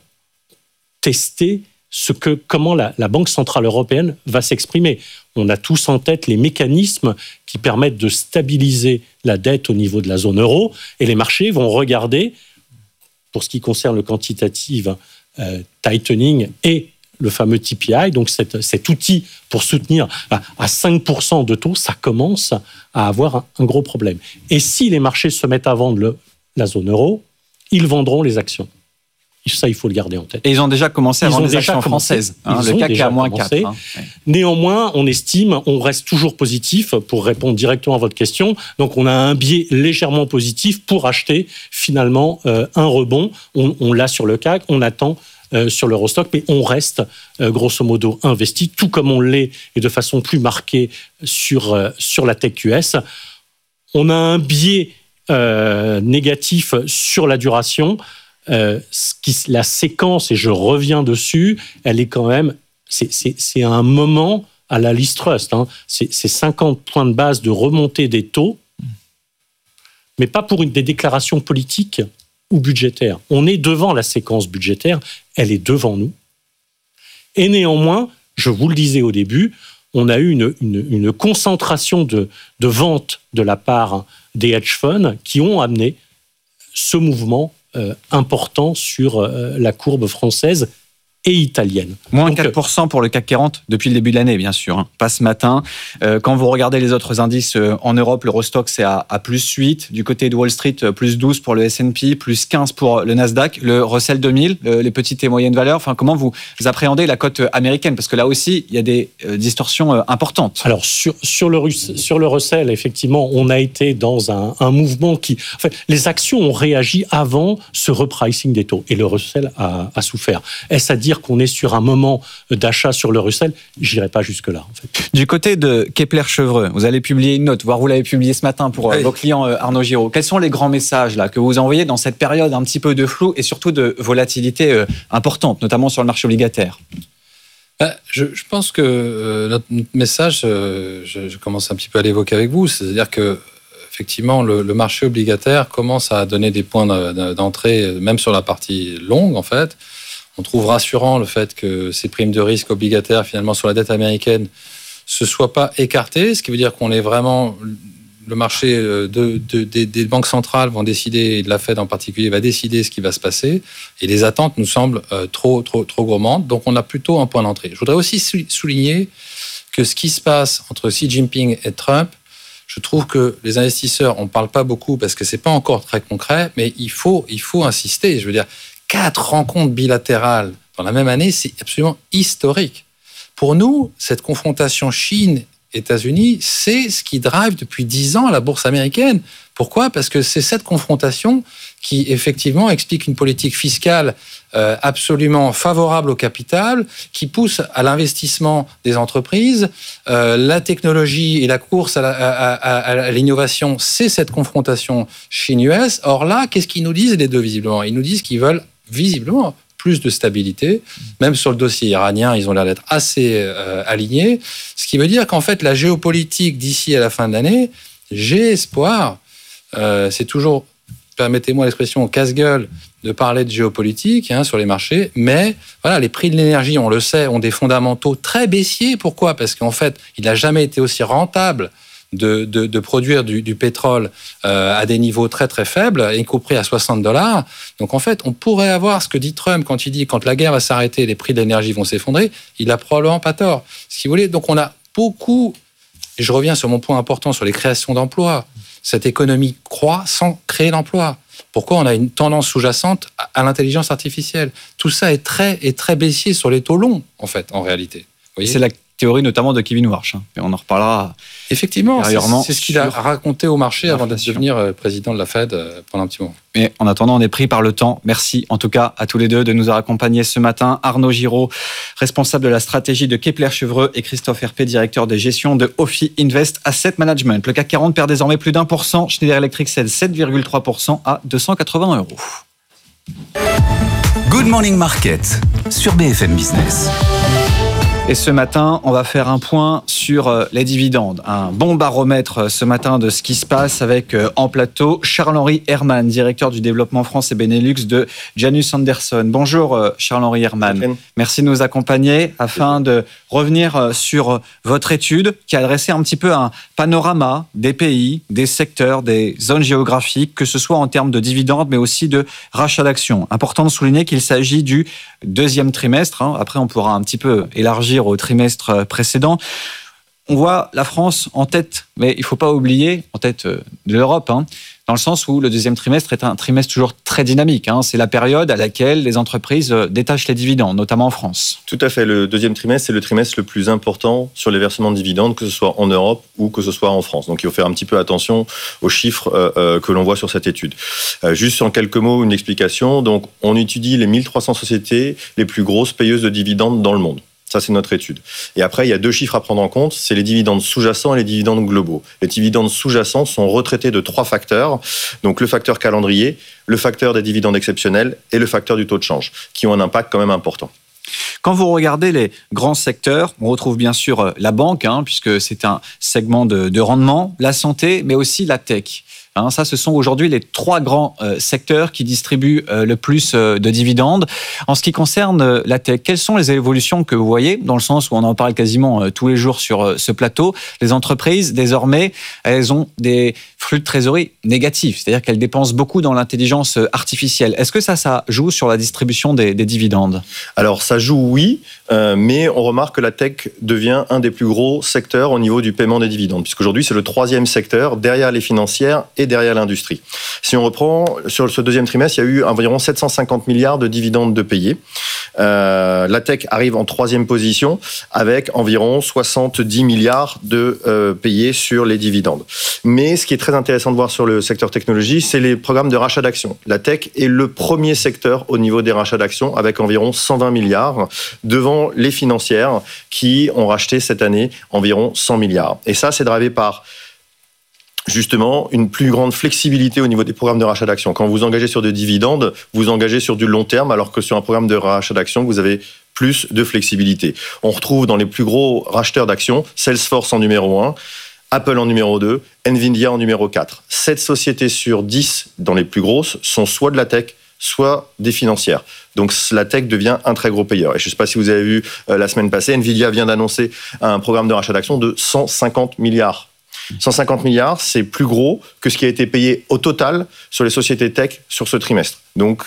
tester ce que, comment la, la Banque centrale européenne va s'exprimer. On a tous en tête les mécanismes qui permettent de stabiliser la dette au niveau de la zone euro, et les marchés vont regarder, pour ce qui concerne le quantitative euh, tightening et le fameux T P I, donc cet, cet outil pour soutenir à cinq pour cent de taux, ça commence à avoir un, un gros problème. Et si les marchés se mettent à vendre le, la zone euro, ils vendront les actions. Ça, il faut le garder en tête. Et ils ont déjà commencé à vendre les actions françaises. Hein, le C A C est à moins quatre. Hein. Néanmoins, on estime, on reste toujours positif, pour répondre directement à votre question. Donc, on a un biais légèrement positif pour acheter finalement euh, un rebond. On, on l'a sur le C A C, on attend Euh, sur l'Eurostock, mais on reste euh, grosso modo investi, tout comme on l'est et de façon plus marquée sur, euh, sur la tech U S. On a un biais euh, négatif sur la duration. Euh, ce qui, la séquence, et je reviens dessus, elle est quand même... C'est, c'est, c'est un moment à la Liz Trust. Hein. C'est, c'est cinquante points de base de remontée des taux, mais pas pour une, des déclarations politiques ou budgétaire. On est devant la séquence budgétaire, elle est devant nous. Et néanmoins, je vous le disais au début, on a eu une, une, une concentration de, de ventes de la part des hedge funds qui ont amené ce mouvement euh, important sur euh, la courbe française et italienne. Moins Donc, quatre pour cent pour le C A C quarante depuis le début de l'année, bien sûr. Hein. Pas ce matin. Euh, quand vous regardez les autres indices euh, en Europe, l'Eurostock, c'est à, à plus huit. Du côté de Wall Street, plus douze pour le S and P, plus quinze pour le Nasdaq. Le Russell deux mille, euh, les petites et moyennes valeurs. Enfin, comment vous appréhendez la cote américaine ? Parce que là aussi, il y a des euh, distorsions euh, importantes. Alors, sur, sur, le, sur le Russell, effectivement, on a été dans un, un mouvement qui... Enfin, les actions ont réagi avant ce repricing des taux. Et le Russell a, a souffert. Est-ce à dire qu'on est sur un moment d'achat sur le Russell, j'irai pas jusque-là. En fait. Du côté de Kepler-Chevreux, vous allez publier une note, voire vous l'avez publiée ce matin pour oui. vos clients Arnaud Giraud. Quels sont les grands messages là, que vous envoyez dans cette période un petit peu de flou et surtout de volatilité euh, importante, notamment sur le marché obligataire ? Je, je pense que euh, notre message, euh, je, je commence un petit peu à l'évoquer avec vous, c'est-à-dire que effectivement, le, le marché obligataire commence à donner des points d'entrée, même sur la partie longue, en fait. On trouve rassurant le fait que ces primes de risque obligataires, finalement, sur la dette américaine, se soient pas écartées, ce qui veut dire qu'on est vraiment... Le marché de, de, de, des banques centrales vont décider, et de la Fed en particulier, va décider ce qui va se passer, et les attentes nous semblent euh, trop, trop, trop gourmandes, donc on a plutôt un point d'entrée. Je voudrais aussi souligner que ce qui se passe entre Xi Jinping et Trump, je trouve que les investisseurs, on ne parle pas beaucoup parce que ce n'est pas encore très concret, mais il faut, il faut insister. Je veux dire, quatre rencontres bilatérales dans la même année, c'est absolument historique. Pour nous, cette confrontation Chine-États-Unis, c'est ce qui drive depuis dix ans la bourse américaine. Pourquoi ? Parce que c'est cette confrontation qui, effectivement, explique une politique fiscale euh, absolument favorable au capital, qui pousse à l'investissement des entreprises. Euh, la technologie et la course à, la, à, à, à l'innovation, c'est cette confrontation Chine-U S. Or là, qu'est-ce qu'ils nous disent, les deux, visiblement ? Ils nous disent qu'ils veulent, visiblement, plus de stabilité. Même sur le dossier iranien, ils ont l'air d'être assez euh, alignés. Ce qui veut dire qu'en fait, la géopolitique d'ici à la fin de l'année, j'ai espoir, euh, c'est toujours, permettez-moi l'expression, casse-gueule de parler de géopolitique hein, sur les marchés, mais voilà, les prix de l'énergie, on le sait, ont des fondamentaux très baissiers. Pourquoi ? Parce qu'en fait, il n'a jamais été aussi rentable De, de, de produire du, du pétrole euh, à des niveaux très très faibles, y compris à soixante dollars. Donc en fait, on pourrait avoir ce que dit Trump quand il dit quand la guerre va s'arrêter, les prix de l'énergie vont s'effondrer. Il a probablement pas tort. Si vous voulez, donc on a beaucoup. Et je reviens sur mon point important sur les créations d'emplois. Cette économie croît sans créer d'emplois. Pourquoi on a une tendance sous-jacente à, à l'intelligence artificielle ? Tout ça est très est très baissier sur les taux longs en fait, en réalité. Vous voyez ? C'est la théorie notamment de Kevin Warsh. Hein. Et on en reparlera. Effectivement, c'est, c'est ce qu'il a raconté au marché avant de devenir président de la Fed pendant un petit moment. Mais en attendant, on est pris par le temps. Merci en tout cas à tous les deux de nous avoir accompagnés ce matin. Arnaud Giraud, responsable de la stratégie de Kepler Chevreux, et Christophe Herpé, directeur de gestion de Ophi Invest Asset Management. Le C A C quarante perd désormais plus d'un pour cent. Schneider Electric cède sept virgule trois pour cent à deux cent quatre-vingts euros. Good Morning Market sur B F M Business. Et ce matin, on va faire un point sur les dividendes. Un bon baromètre ce matin de ce qui se passe avec en plateau Charles-Henri Herman, directeur du développement France et Benelux de Janus Anderson. Bonjour Charles-Henri Herman. Merci de nous accompagner afin de revenir sur votre étude qui a dressé un petit peu un panorama des pays, des secteurs, des zones géographiques, que ce soit en termes de dividendes mais aussi de rachat d'actions. Important de souligner qu'il s'agit du deuxième trimestre. Après, on pourra un petit peu élargir au trimestre précédent. On voit la France en tête, mais il ne faut pas oublier, en tête de l'Europe, hein, dans le sens où le deuxième trimestre est un trimestre toujours très dynamique. Hein. C'est la période à laquelle les entreprises détachent les dividendes, notamment en France. Tout à fait. Le deuxième trimestre, c'est le trimestre le plus important sur les versements de dividendes, que ce soit en Europe ou que ce soit en France. Donc il faut faire un petit peu attention aux chiffres euh, que l'on voit sur cette étude. Euh, juste en quelques mots, une explication. Donc on étudie les mille trois cents sociétés les plus grosses payeuses de dividendes dans le monde. Ça, c'est notre étude. Et après, il y a deux chiffres à prendre en compte, c'est les dividendes sous-jacents et les dividendes globaux. Les dividendes sous-jacents sont retraités de trois facteurs, donc le facteur calendrier, le facteur des dividendes exceptionnels et le facteur du taux de change, qui ont un impact quand même important. Quand vous regardez les grands secteurs, on retrouve bien sûr la banque, hein, puisque c'est un segment de, de rendement, la santé, mais aussi la tech. Hein, ça, ce sont aujourd'hui les trois grands euh, secteurs qui distribuent euh, le plus euh, de dividendes. En ce qui concerne euh, la tech, quelles sont les évolutions que vous voyez, dans le sens où on en parle quasiment euh, tous les jours sur euh, ce plateau? Les entreprises, désormais, elles ont des flux de trésorerie négatifs, c'est-à-dire qu'elles dépensent beaucoup dans l'intelligence artificielle. Est-ce que ça, ça joue sur la distribution des, des dividendes? Alors, ça joue, oui, euh, mais on remarque que la tech devient un des plus gros secteurs au niveau du paiement des dividendes, puisqu'aujourd'hui, c'est le troisième secteur, derrière les financières et derrière l'industrie. Si on reprend, sur ce deuxième trimestre, il y a eu environ sept cent cinquante milliards de dividendes de payés. Euh, la tech arrive en troisième position avec environ soixante-dix milliards de euh, payés sur les dividendes. Mais ce qui est très intéressant de voir sur le secteur technologie, c'est les programmes de rachat d'actions. La tech est le premier secteur au niveau des rachats d'actions avec environ cent vingt milliards devant les financières qui ont racheté cette année environ cent milliards. Et ça, c'est drivé par justement une plus grande flexibilité au niveau des programmes de rachat d'actions. Quand vous engagez sur des dividendes, vous engagez sur du long terme, alors que sur un programme de rachat d'actions, vous avez plus de flexibilité. On retrouve dans les plus gros racheteurs d'actions Salesforce en numéro un, Apple en numéro deux, Nvidia en numéro quatre. sept sociétés sur dix dans les plus grosses sont soit de la tech, soit des financières. Donc la tech devient un très gros payeur. Et je ne sais pas si vous avez vu euh, la semaine passée, Nvidia vient d'annoncer un programme de rachat d'actions de cent cinquante milliards. cent cinquante milliards, c'est plus gros que ce qui a été payé au total sur les sociétés tech sur ce trimestre. Donc,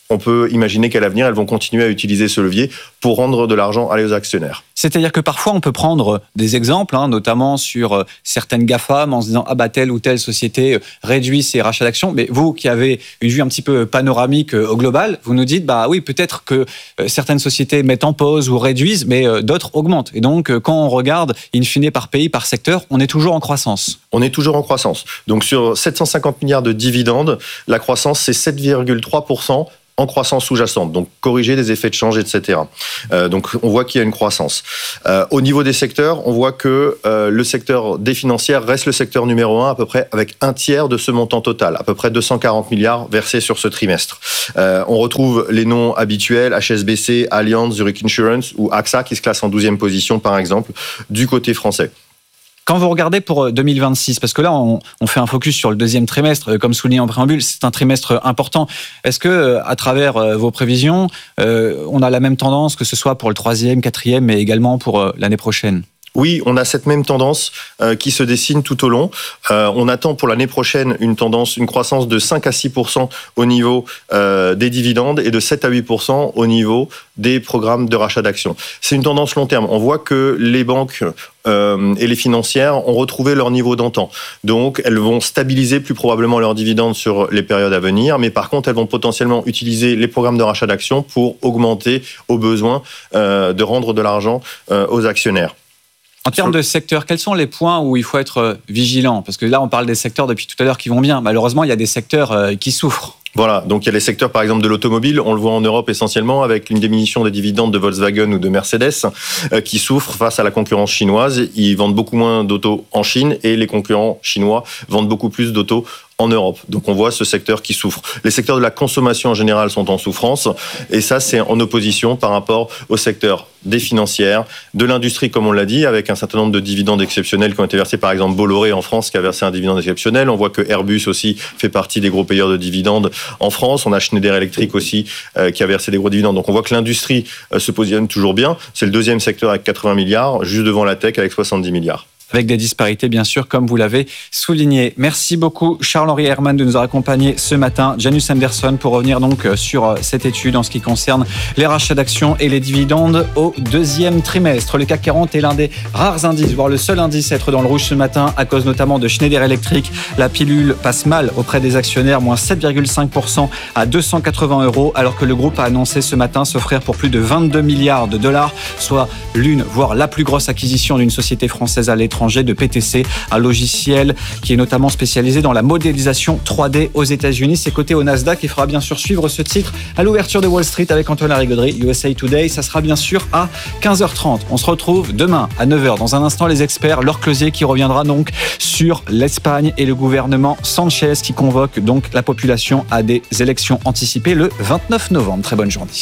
on peut imaginer qu'à l'avenir, elles vont continuer à utiliser ce levier pour rendre de l'argent aux actionnaires. C'est-à-dire que parfois, on peut prendre des exemples, hein, notamment sur certaines GAFAM, en se disant « Ah bah, telle ou telle société réduit ses rachats d'actions ». Mais vous, qui avez une vue un petit peu panoramique au global, vous nous dites « Bah oui, peut-être que certaines sociétés mettent en pause ou réduisent, mais d'autres augmentent ». Et donc, quand on regarde, in fine, par pays, par secteur, on est toujours en croissance. On est toujours en croissance. Donc, sur sept cent cinquante milliards de dividendes, la croissance, c'est sept virgule trois pour cent en croissance sous-jacente, donc corriger des effets de change, et cetera. Euh, donc on voit qu'il y a une croissance. Euh, au niveau des secteurs, on voit que euh, le secteur des financières reste le secteur numéro un, à peu près avec un tiers de ce montant total, à peu près deux cent quarante milliards versés sur ce trimestre. Euh, on retrouve les noms habituels, H S B C, Allianz, Zurich Insurance ou A X A qui se classe en douzième position par exemple, du côté français. Quand vous regardez pour deux mille vingt-six, parce que là, on, on fait un focus sur le deuxième trimestre, comme souligné en préambule, c'est un trimestre important. Est-ce que, à travers vos prévisions, euh, on a la même tendance, que ce soit pour le troisième, quatrième, mais également pour euh, l'année prochaine ? Oui, on a cette même tendance euh, qui se dessine tout au long. Euh, on attend pour l'année prochaine une tendance, une croissance de cinq à six pour cent au niveau euh, des dividendes et de sept à huit pour cent au niveau des programmes de rachat d'actions. C'est une tendance long terme. On voit que les banques euh, et les financières ont retrouvé leur niveau d'antan. Donc, elles vont stabiliser plus probablement leurs dividendes sur les périodes à venir, mais par contre, elles vont potentiellement utiliser les programmes de rachat d'actions pour augmenter au besoin euh, de rendre de l'argent euh, aux actionnaires. En termes de secteur, quels sont les points où il faut être vigilant ? Parce que là, on parle des secteurs depuis tout à l'heure qui vont bien. Malheureusement, il y a des secteurs qui souffrent. Voilà, donc il y a les secteurs par exemple de l'automobile, on le voit en Europe essentiellement avec une diminution des dividendes de Volkswagen ou de Mercedes euh, qui souffrent face à la concurrence chinoise. Ils vendent beaucoup moins d'autos en Chine et les concurrents chinois vendent beaucoup plus d'autos en Europe. Donc on voit ce secteur qui souffre. Les secteurs de la consommation en général sont en souffrance et ça c'est en opposition par rapport au secteur des financières, de l'industrie comme on l'a dit, avec un certain nombre de dividendes exceptionnels qui ont été versés, par exemple Bolloré en France qui a versé un dividende exceptionnel. On voit que Airbus aussi fait partie des gros payeurs de dividendes en France. On a Schneider Electric aussi euh, qui a versé des gros dividendes. Donc on voit que l'industrie euh, se positionne toujours bien. C'est le deuxième secteur avec quatre-vingts milliards, juste devant la tech avec soixante-dix milliards. Avec des disparités, bien sûr, comme vous l'avez souligné. Merci beaucoup, Charles-Henri Herman, de nous avoir accompagnés ce matin. Janus Anderson, pour revenir donc sur cette étude en ce qui concerne les rachats d'actions et les dividendes au deuxième trimestre. Le C A C quarante est l'un des rares indices, voire le seul indice à être dans le rouge ce matin, à cause notamment de Schneider Electric. La pilule passe mal auprès des actionnaires, moins sept virgule cinq pour cent à deux cent quatre-vingts euros, alors que le groupe a annoncé ce matin s'offrir pour plus de vingt-deux milliards de dollars, soit l'une, voire la plus grosse acquisition d'une société française à l'étranger, de P T C, un logiciel qui est notamment spécialisé dans la modélisation trois D aux États-Unis. C'est coté au Nasdaq. Il faudra bien sûr suivre ce titre à l'ouverture de Wall Street avec Antoine Larigauderie, U S A Today. Ça sera bien sûr à quinze heures trente. On se retrouve demain à neuf heures. Dans un instant, les experts, Laure Closier qui reviendra donc sur l'Espagne et le gouvernement Sanchez qui convoque donc la population à des élections anticipées le vingt-neuf novembre. Très bonne journée.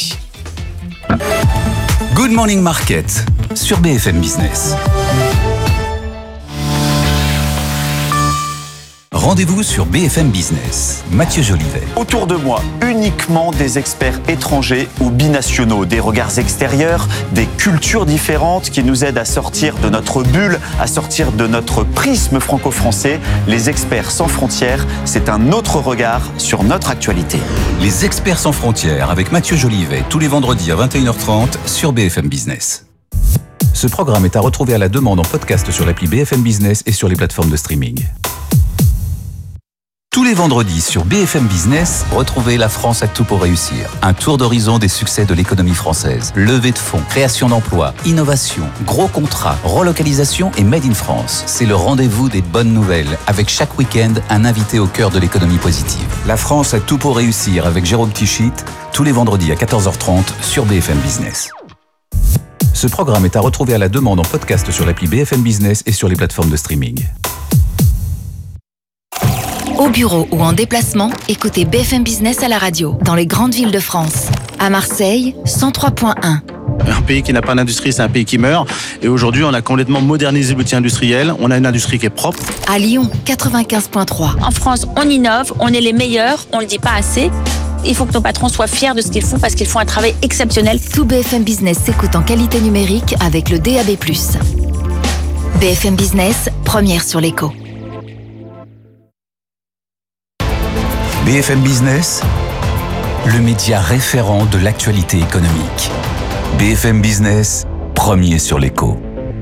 Good Morning Market sur B F M Business. Rendez-vous sur B F M Business. Mathieu Jolivet. Autour de moi, uniquement des experts étrangers ou binationaux, des regards extérieurs, des cultures différentes qui nous aident à sortir de notre bulle, à sortir de notre prisme franco-français. Les experts sans frontières, c'est un autre regard sur notre actualité. Les experts sans frontières avec Mathieu Jolivet, tous les vendredis à vingt et une heures trente sur B F M Business. Ce programme est à retrouver à la demande en podcast sur l'appli B F M Business et sur les plateformes de streaming. Tous les vendredis sur B F M Business, retrouvez La France a tout pour réussir. Un tour d'horizon des succès de l'économie française. Levée de fonds, création d'emplois, innovation, gros contrats, relocalisation et Made in France. C'est le rendez-vous des bonnes nouvelles, avec chaque week-end un invité au cœur de l'économie positive. La France a tout pour réussir avec Jérôme Tichit, tous les vendredis à quatorze heures trente sur B F M Business. Ce programme est à retrouver à la demande en podcast sur l'appli B F M Business et sur les plateformes de streaming. Au bureau ou en déplacement, écoutez B F M Business à la radio, dans les grandes villes de France. À Marseille, cent trois point un. Un pays qui n'a pas d'industrie, c'est un pays qui meurt. Et aujourd'hui, on a complètement modernisé l'outil industriel. On a une industrie qui est propre. À Lyon, quatre-vingt-quinze point trois. En France, on innove, on est les meilleurs, on ne le dit pas assez. Il faut que nos patrons soient fiers de ce qu'ils font parce qu'ils font un travail exceptionnel. Tout B F M Business s'écoute en qualité numérique avec le D A B plus. B F M Business, première sur l'écho. B F M Business, le média référent de l'actualité économique. B F M Business, premier sur l'écho.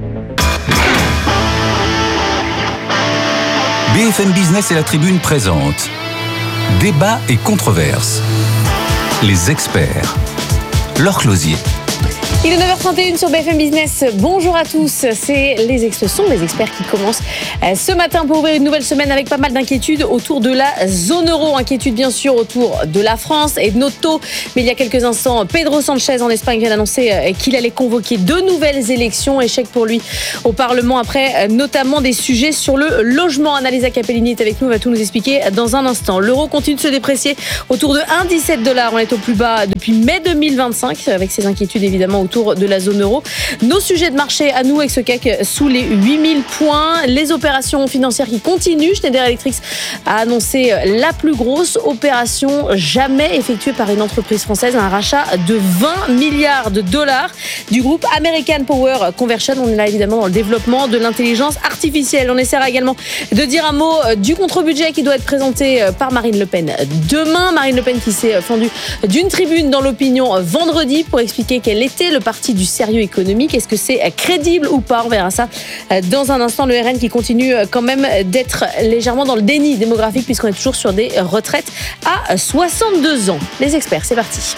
B F M Business et la Tribune présentent Débat et controverses. Les experts. Laure Closier. Il est neuf heures trente et une sur B F M Business. Bonjour à tous. C'est les ex- ce sont les experts qui commencent ce matin pour ouvrir une nouvelle semaine avec pas mal d'inquiétudes autour de la zone euro. Inquiétudes bien sûr autour de la France et de nos taux. Mais il y a quelques instants, Pedro Sanchez en Espagne vient d'annoncer qu'il allait convoquer de nouvelles élections. Échec pour lui au Parlement après notamment des sujets sur le logement. Annalisa Capellini est avec nous, va tout nous expliquer dans un instant. L'euro continue de se déprécier autour de un virgule dix-sept dollars. On est au plus bas depuis mai deux mille vingt-cinq avec ces inquiétudes évidemment autour de la zone euro. Nos sujets de marché à nous avec ce C A C sous les huit mille points. Les opérations financières qui continuent. Schneider Electric a annoncé la plus grosse opération jamais effectuée par une entreprise française, un rachat de vingt milliards de dollars du groupe American Power Conversion. On est là évidemment dans le développement de l'intelligence artificielle. On essaiera également de dire un mot du contre-budget qui doit être présenté par Marine Le Pen demain. Marine Le Pen qui s'est fendue d'une tribune dans l'opinion vendredi pour expliquer quel était le parti du sérieux économique. Est-ce que c'est crédible ou pas? On verra ça dans un instant. Le R N qui continue quand même d'être légèrement dans le déni démographique puisqu'on est toujours sur des retraites à soixante-deux ans. Les experts, c'est parti.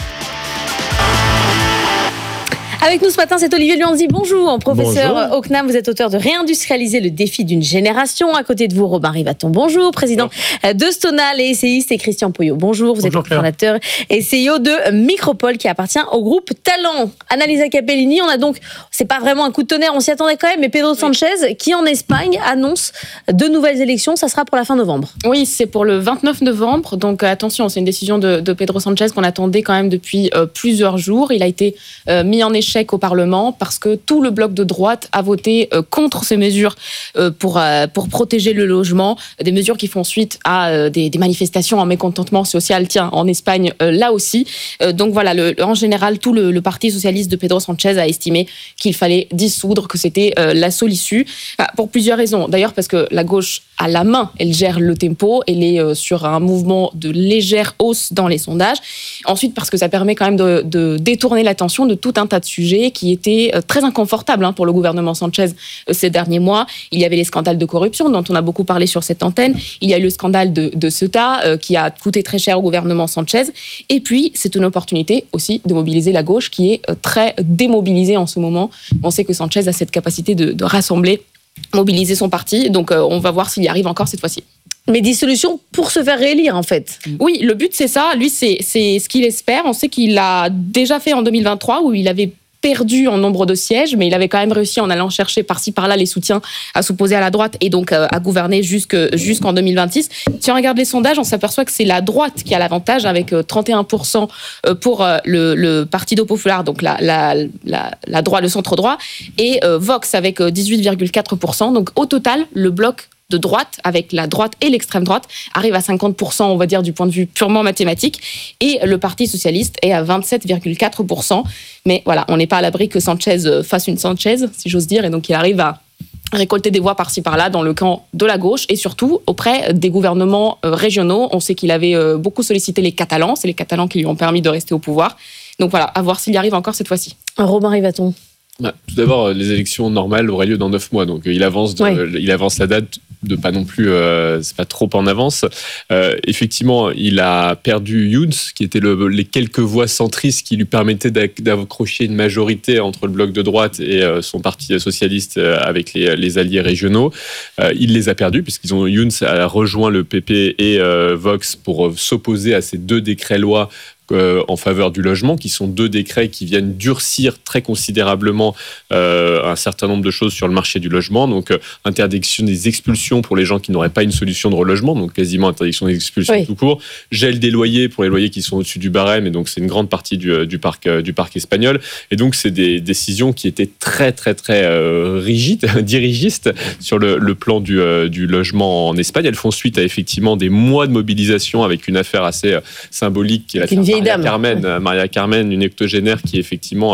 Avec nous ce matin, c'est Olivier Luanzi. Bonjour, professeur bonjour. Au C N A M. Vous êtes auteur de Réindustrialiser le défi d'une génération. À côté de vous, Robin Rivaton. Bonjour, président bonjour. De Stonal et essayiste. Et Christian Poyot. Bonjour, vous bonjour, êtes fondateur et C E O de Micropole qui appartient au groupe Talent. Annalisa Capellini, on a donc, c'est pas vraiment un coup de tonnerre, on s'y attendait quand même, mais Pedro Sanchez qui en Espagne annonce de nouvelles élections. Ça sera pour la fin novembre. Oui, c'est pour le vingt-neuf novembre. Donc attention, c'est une décision de, de Pedro Sanchez qu'on attendait quand même depuis euh, plusieurs jours. Il a été euh, mis en échec au Parlement parce que tout le bloc de droite a voté euh, contre ces mesures euh, pour, euh, pour protéger le logement, des mesures qui font suite à euh, des, des manifestations en mécontentement social, tiens, en Espagne, euh, là aussi. Euh, donc voilà, le, en général, tout le, le Parti socialiste de Pedro Sanchez a estimé qu'il fallait dissoudre, que c'était euh, la seule issue, enfin, pour plusieurs raisons. D'ailleurs, parce que la gauche a la main, elle gère le tempo, elle est euh, sur un mouvement de légère hausse dans les sondages. Ensuite, parce que ça permet quand même de, de détourner l'attention de tout un tas de sujets qui étaient très inconfortables hein, pour le gouvernement Sanchez ces derniers mois. Il y avait les scandales de corruption dont on a beaucoup parlé sur cette antenne. Il y a eu le scandale de, de Ceuta euh, qui a coûté très cher au gouvernement Sanchez. Et puis, c'est une opportunité aussi de mobiliser la gauche qui est très démobilisée en ce moment. On sait que Sanchez a cette capacité de, de rassembler, mobiliser son parti. Donc, euh, on va voir s'il y arrive encore cette fois-ci. Mais dissolution pour se faire réélire, en fait. Oui, le but, c'est ça. Lui, c'est, c'est ce qu'il espère. On sait qu'il l'a déjà fait en deux mille vingt-trois, où il avait perdu en nombre de sièges, mais il avait quand même réussi en allant chercher par-ci par-là les soutiens à s'opposer à la droite et donc euh, à gouverner jusque, jusqu'en deux mille vingt-six. Si on regarde les sondages, on s'aperçoit que c'est la droite qui a l'avantage avec euh, trente et un pour cent pour euh, le, le Partido Popular, donc la, la, la, la droite, le centre-droit, et euh, Vox avec euh, dix-huit virgule quatre pour cent. Donc au total, le bloc de droite, avec la droite et l'extrême droite, arrive à cinquante pour cent, on va dire, du point de vue purement mathématique. Et le Parti socialiste est à vingt-sept virgule quatre pour cent. Mais voilà, on n'est pas à l'abri que Sanchez fasse une Sanchez, si j'ose dire. Et donc, il arrive à récolter des voix par-ci par-là dans le camp de la gauche et surtout auprès des gouvernements régionaux. On sait qu'il avait beaucoup sollicité les Catalans. C'est les Catalans qui lui ont permis de rester au pouvoir. Donc voilà, à voir s'il y arrive encore cette fois-ci. Robin Rivaton. Bah, tout d'abord, les élections normales auraient lieu dans neuf mois, donc il avance, de, ouais. il avance la date de pas non plus, euh, c'est pas trop en avance. Euh, effectivement, il a perdu Junts, qui étaient le, les quelques voix centristes qui lui permettaient d'accrocher une majorité entre le bloc de droite et euh, son parti socialiste euh, avec les, les alliés régionaux. Euh, il les a perdus puisqu'ils ont Junts a rejoint le P P et euh, Vox pour euh, s'opposer à ces deux décrets-lois Euh, en faveur du logement, qui sont deux décrets qui viennent durcir très considérablement euh, un certain nombre de choses sur le marché du logement. Donc, euh, interdiction des expulsions pour les gens qui n'auraient pas une solution de relogement, donc quasiment interdiction des expulsions oui. tout court. Gel des loyers pour les loyers qui sont au-dessus du barème, et donc c'est une grande partie du, du, parc, du parc espagnol. Et donc, c'est des décisions qui étaient très, très, très euh, rigides, dirigistes sur le, le plan du, euh, du logement en Espagne. Elles font suite à effectivement des mois de mobilisation avec une affaire assez symbolique qui est la Maria Carmen, Maria Carmen, une octogénaire qui effectivement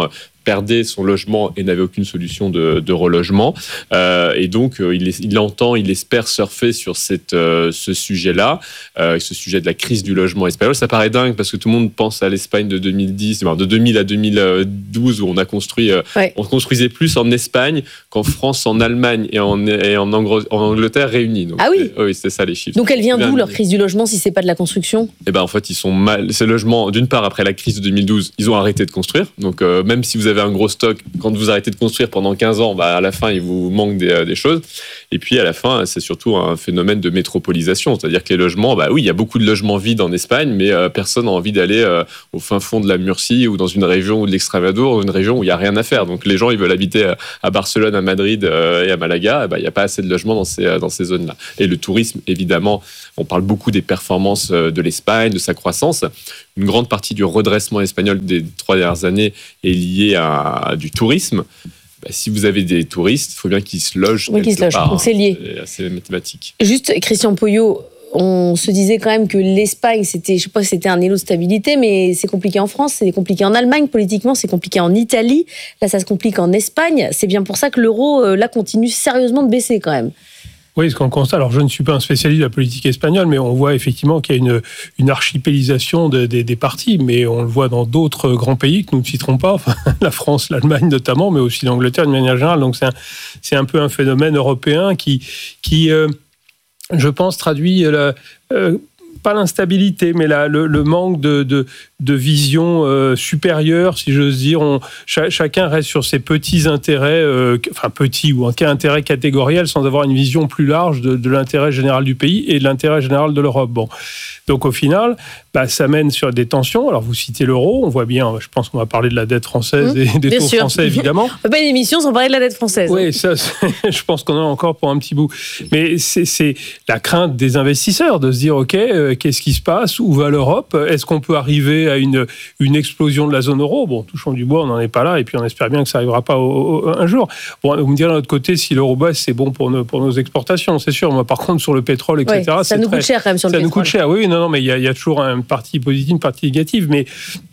perdait son logement et n'avait aucune solution de, de relogement. Euh, et donc, euh, il, il entend, il espère surfer sur cette, euh, ce sujet-là, euh, ce sujet de la crise du logement espagnol. Ça paraît dingue parce que tout le monde pense à l'Espagne de deux mille dix, de deux mille à deux mille douze où on a construit, euh, ouais. on construisait plus en Espagne qu'en France, en Allemagne et en, et en, Angr- en Angleterre réunis. Donc, ah oui. Oui, c'est ça les chiffres. Donc, elle vient d'où leur crise du logement si c'est pas de la construction ? Eh ben, en fait, ils sont mal. Ces logements, d'une part, après la crise de deux mille douze, ils ont arrêté de construire. Donc, euh, même si vous avez un gros stock, quand vous arrêtez de construire pendant quinze ans, bah, à la fin, il vous manque des, euh, des choses. Et puis, à la fin, c'est surtout un phénomène de métropolisation. C'est-à-dire que les logements, bah oui, il y a beaucoup de logements vides en Espagne, mais euh, personne n'a envie d'aller euh, au fin fond de la Murcie ou dans une région ou de l'Extremadure, ou une région où il n'y a rien à faire. Donc, les gens, ils veulent habiter à Barcelone, à Madrid euh, et à Malaga. Bah, il n'y a pas assez de logements dans ces, dans ces zones-là. Et le tourisme, évidemment, on parle beaucoup des performances de l'Espagne, de sa croissance. Une grande partie du redressement espagnol des trois dernières années est liée à, à du tourisme. Bah, si vous avez des touristes, il faut bien qu'ils se logent. Oui, qu'ils se logent. Donc c'est lié. C'est assez mathématique. Juste, Christian Poyot, on se disait quand même que l'Espagne, c'était, je sais pas si c'était un élo de stabilité, mais c'est compliqué en France, c'est compliqué en Allemagne, politiquement, c'est compliqué en Italie. Là, ça se complique en Espagne. C'est bien pour ça que l'euro, là, continue sérieusement de baisser quand même. Oui, ce qu'on constate, alors je ne suis pas un spécialiste de la politique espagnole, mais on voit effectivement qu'il y a une, une archipélisation de, de, des partis, mais on le voit dans d'autres grands pays que nous ne citerons pas, enfin, la France, l'Allemagne notamment, mais aussi l'Angleterre d'une manière générale. Donc c'est un, c'est un peu un phénomène européen qui, qui euh, je pense, traduit la... Euh, pas l'instabilité, mais la, le, le manque de, de, de vision euh, supérieure, si j'ose dire. On, ch- chacun reste sur ses petits intérêts, euh, enfin petits ou en cas intérêts catégoriels, sans avoir une vision plus large de, de l'intérêt général du pays et de l'intérêt général de l'Europe. Bon. Donc au final, bah, ça mène sur des tensions. Alors vous citez l'euro, on voit bien, je pense qu'on va parler de la dette française mmh, et des taux sûr. français, évidemment. On ne fait pas une émission sans parler de la dette française. Oui, ça, je pense qu'on en a encore pour un petit bout. Mais c'est, c'est la crainte des investisseurs de se dire, OK, euh, qu'est-ce qui se passe ? Où va l'Europe ? Est-ce qu'on peut arriver à une, une explosion de la zone euro ? Bon, touchons du bois, on n'en est pas là, et puis on espère bien que ça n'arrivera pas au, au, un jour. Bon, vous me direz de l'autre côté, si l'euro baisse, c'est bon pour nos, pour nos exportations, c'est sûr. Moi, par contre, sur le pétrole, et cetera, ouais, ça c'est nous très, coûte cher quand même sur le ça pétrole. Ça nous coûte cher, oui, non, non, mais il y a, il y a toujours une partie positive, une partie négative, mais...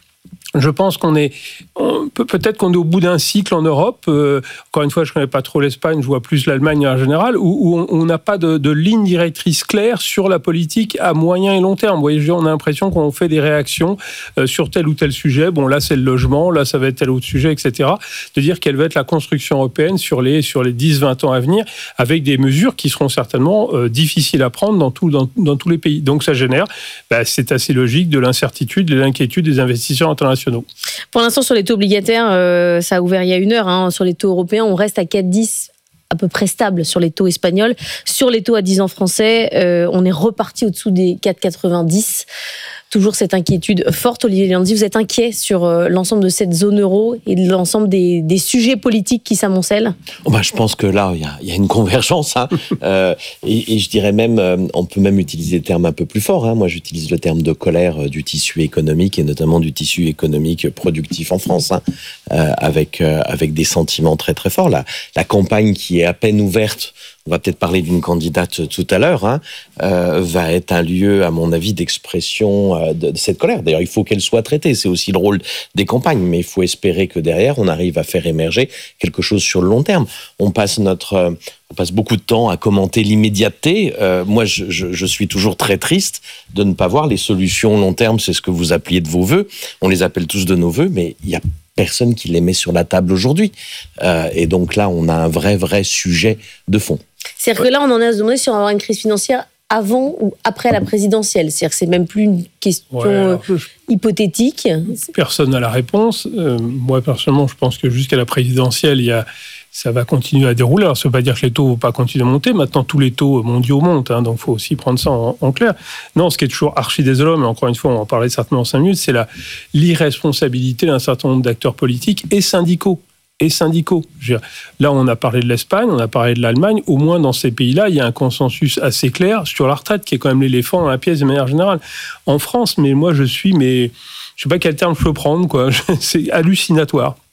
Je pense qu'on est, on peut, peut-être qu'on est au bout d'un cycle en Europe. Euh, encore une fois, je ne connais pas trop l'Espagne, je vois plus l'Allemagne en général, où, où on n'a pas de, de ligne directrice claire sur la politique à moyen et long terme. Vous voyez, on a l'impression qu'on fait des réactions euh, sur tel ou tel sujet. Bon, là, c'est le logement, là, ça va être tel autre sujet, et cetera. De dire quelle va être la construction européenne sur les, sur les dix vingt ans à venir, avec des mesures qui seront certainement euh, difficiles à prendre dans, tout, dans, dans tous les pays. Donc, ça génère, bah, c'est assez logique, de l'incertitude, de l'inquiétude des investisseurs internationaux. Pour l'instant, sur les taux obligataires, euh, ça a ouvert il y a une heure. Hein. Sur les taux européens, on reste à quatre virgule dix, à peu près stable sur les taux espagnols. Sur les taux à dix ans français, euh, on est reparti au-dessous des quatre virgule quatre-vingt-dix. Toujours cette inquiétude forte. Olivier Leandri, vous êtes inquiet sur euh, l'ensemble de cette zone euro et de l'ensemble des, des sujets politiques qui s'amoncellent ? Oh ben, je pense que là, il y a, il y a une convergence. Hein. euh, et, et je dirais même, euh, on peut même utiliser des termes un peu plus forts. Hein. Moi, j'utilise le terme de colère euh, du tissu économique et notamment du tissu économique productif en France, hein, euh, avec, euh, avec des sentiments très très forts. La, la campagne qui est à peine ouverte, on va peut-être parler d'une candidate tout à l'heure, hein, euh, va être un lieu, à mon avis, d'expression euh, de, de cette colère. D'ailleurs, il faut qu'elle soit traitée. C'est aussi le rôle des campagnes. Mais il faut espérer que derrière, on arrive à faire émerger quelque chose sur le long terme. On passe notre... Euh, On passe beaucoup de temps à commenter l'immédiateté. Euh, moi, je, je, je suis toujours très triste de ne pas voir les solutions long terme. C'est ce que vous appeliez de vos vœux. On les appelle tous de nos vœux, mais il y a personne qui les met sur la table aujourd'hui. Euh, et donc là, on a un vrai, vrai sujet de fond. C'est-à-dire que là, on en a se demander si on va avoir une crise financière avant ou après la présidentielle. C'est-à-dire que c'est même plus une question ouais, alors, je... hypothétique. Personne n'a la réponse. Euh, moi, personnellement, je pense que jusqu'à la présidentielle, il y a... ça va continuer à dérouler. Alors, ça ne veut pas dire que les taux ne vont pas continuer à monter. Maintenant, tous les taux mondiaux montent, hein, donc il faut aussi prendre ça en, en clair. Non, ce qui est toujours archi désolant, mais encore une fois, on va en parler certainement en cinq minutes, c'est la, l'irresponsabilité d'un certain nombre d'acteurs politiques et syndicaux. Et syndicaux. Je veux dire, là, on a parlé de l'Espagne, on a parlé de l'Allemagne. Au moins, dans ces pays-là, il y a un consensus assez clair sur la retraite, qui est quand même l'éléphant dans la pièce de manière générale. En France, mais moi, je suis... mais je ne sais pas quel terme je peux prendre, quoi. C'est hallucinatoire.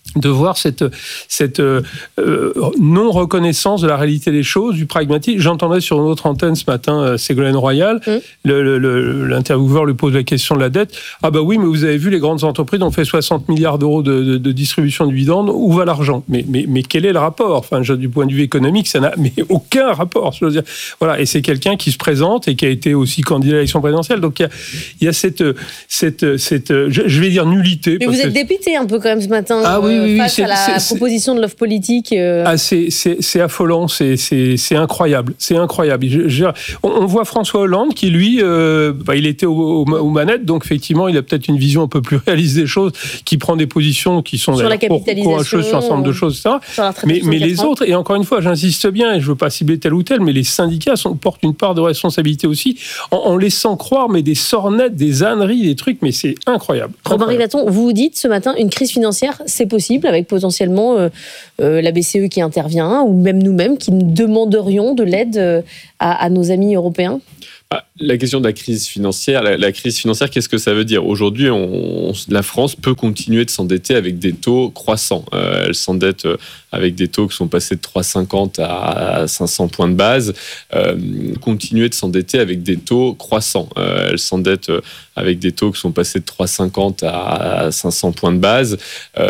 de voir cette, cette euh, non-reconnaissance de la réalité des choses, du pragmatisme. J'entendais sur une autre antenne ce matin euh, Ségolène Royal, mmh. le, le, le, l'intervieweur lui pose la question de la dette. Ah bah oui, mais vous avez vu, les grandes entreprises ont fait soixante milliards d'euros de, de, de distribution de dividendes. Où va l'argent ? mais, mais, mais quel est le rapport ? Enfin, je, du point de vue économique, ça n'a mais aucun rapport. Je veux dire. Voilà, et c'est quelqu'un qui se présente et qui a été aussi candidat à l'élection présidentielle. Donc il y a, il y a cette, cette, cette je, je vais dire nullité. Mais vous êtes que... dépité un peu quand même ce matin. Ah oui, oui, face oui, à la c'est, proposition de l'offre politique. Euh... Ah, c'est, c'est, c'est affolant, c'est, c'est, c'est incroyable, c'est incroyable. Je, je, on, on voit François Hollande qui, lui, euh, bah, il était aux, aux, aux manettes, donc effectivement, il a peut-être une vision un peu plus réaliste des choses, qui prend des positions qui sont sur la capitalisation, courageuses sur un certain nombre de choses, et cetera. Mais, mais les autres, et encore une fois, j'insiste bien, et je ne veux pas cibler tel ou tel, mais les syndicats sont, portent une part de responsabilité aussi, en, en laissant croire, mais des sornettes, des âneries, des trucs, mais c'est incroyable. Jean-Marie Laton, vous vous dites ce matin, une crise financière, c'est possible, avec potentiellement euh, euh, la B C E qui intervient, ou même nous-mêmes qui demanderions de l'aide euh, à, à nos amis européens ? La question de la crise financière, la, la crise financière, qu'est-ce que ça veut dire ? Aujourd'hui, on, on, la France peut continuer de s'endetter avec des taux croissants. Euh, elle s'endette avec des taux qui sont passés de trois virgule cinquante à cinq cents points de base. Euh, continuer de s'endetter avec des taux croissants. Euh, elle s'endette avec des taux qui sont passés de trois virgule cinquante à cinq cents points de base. Euh,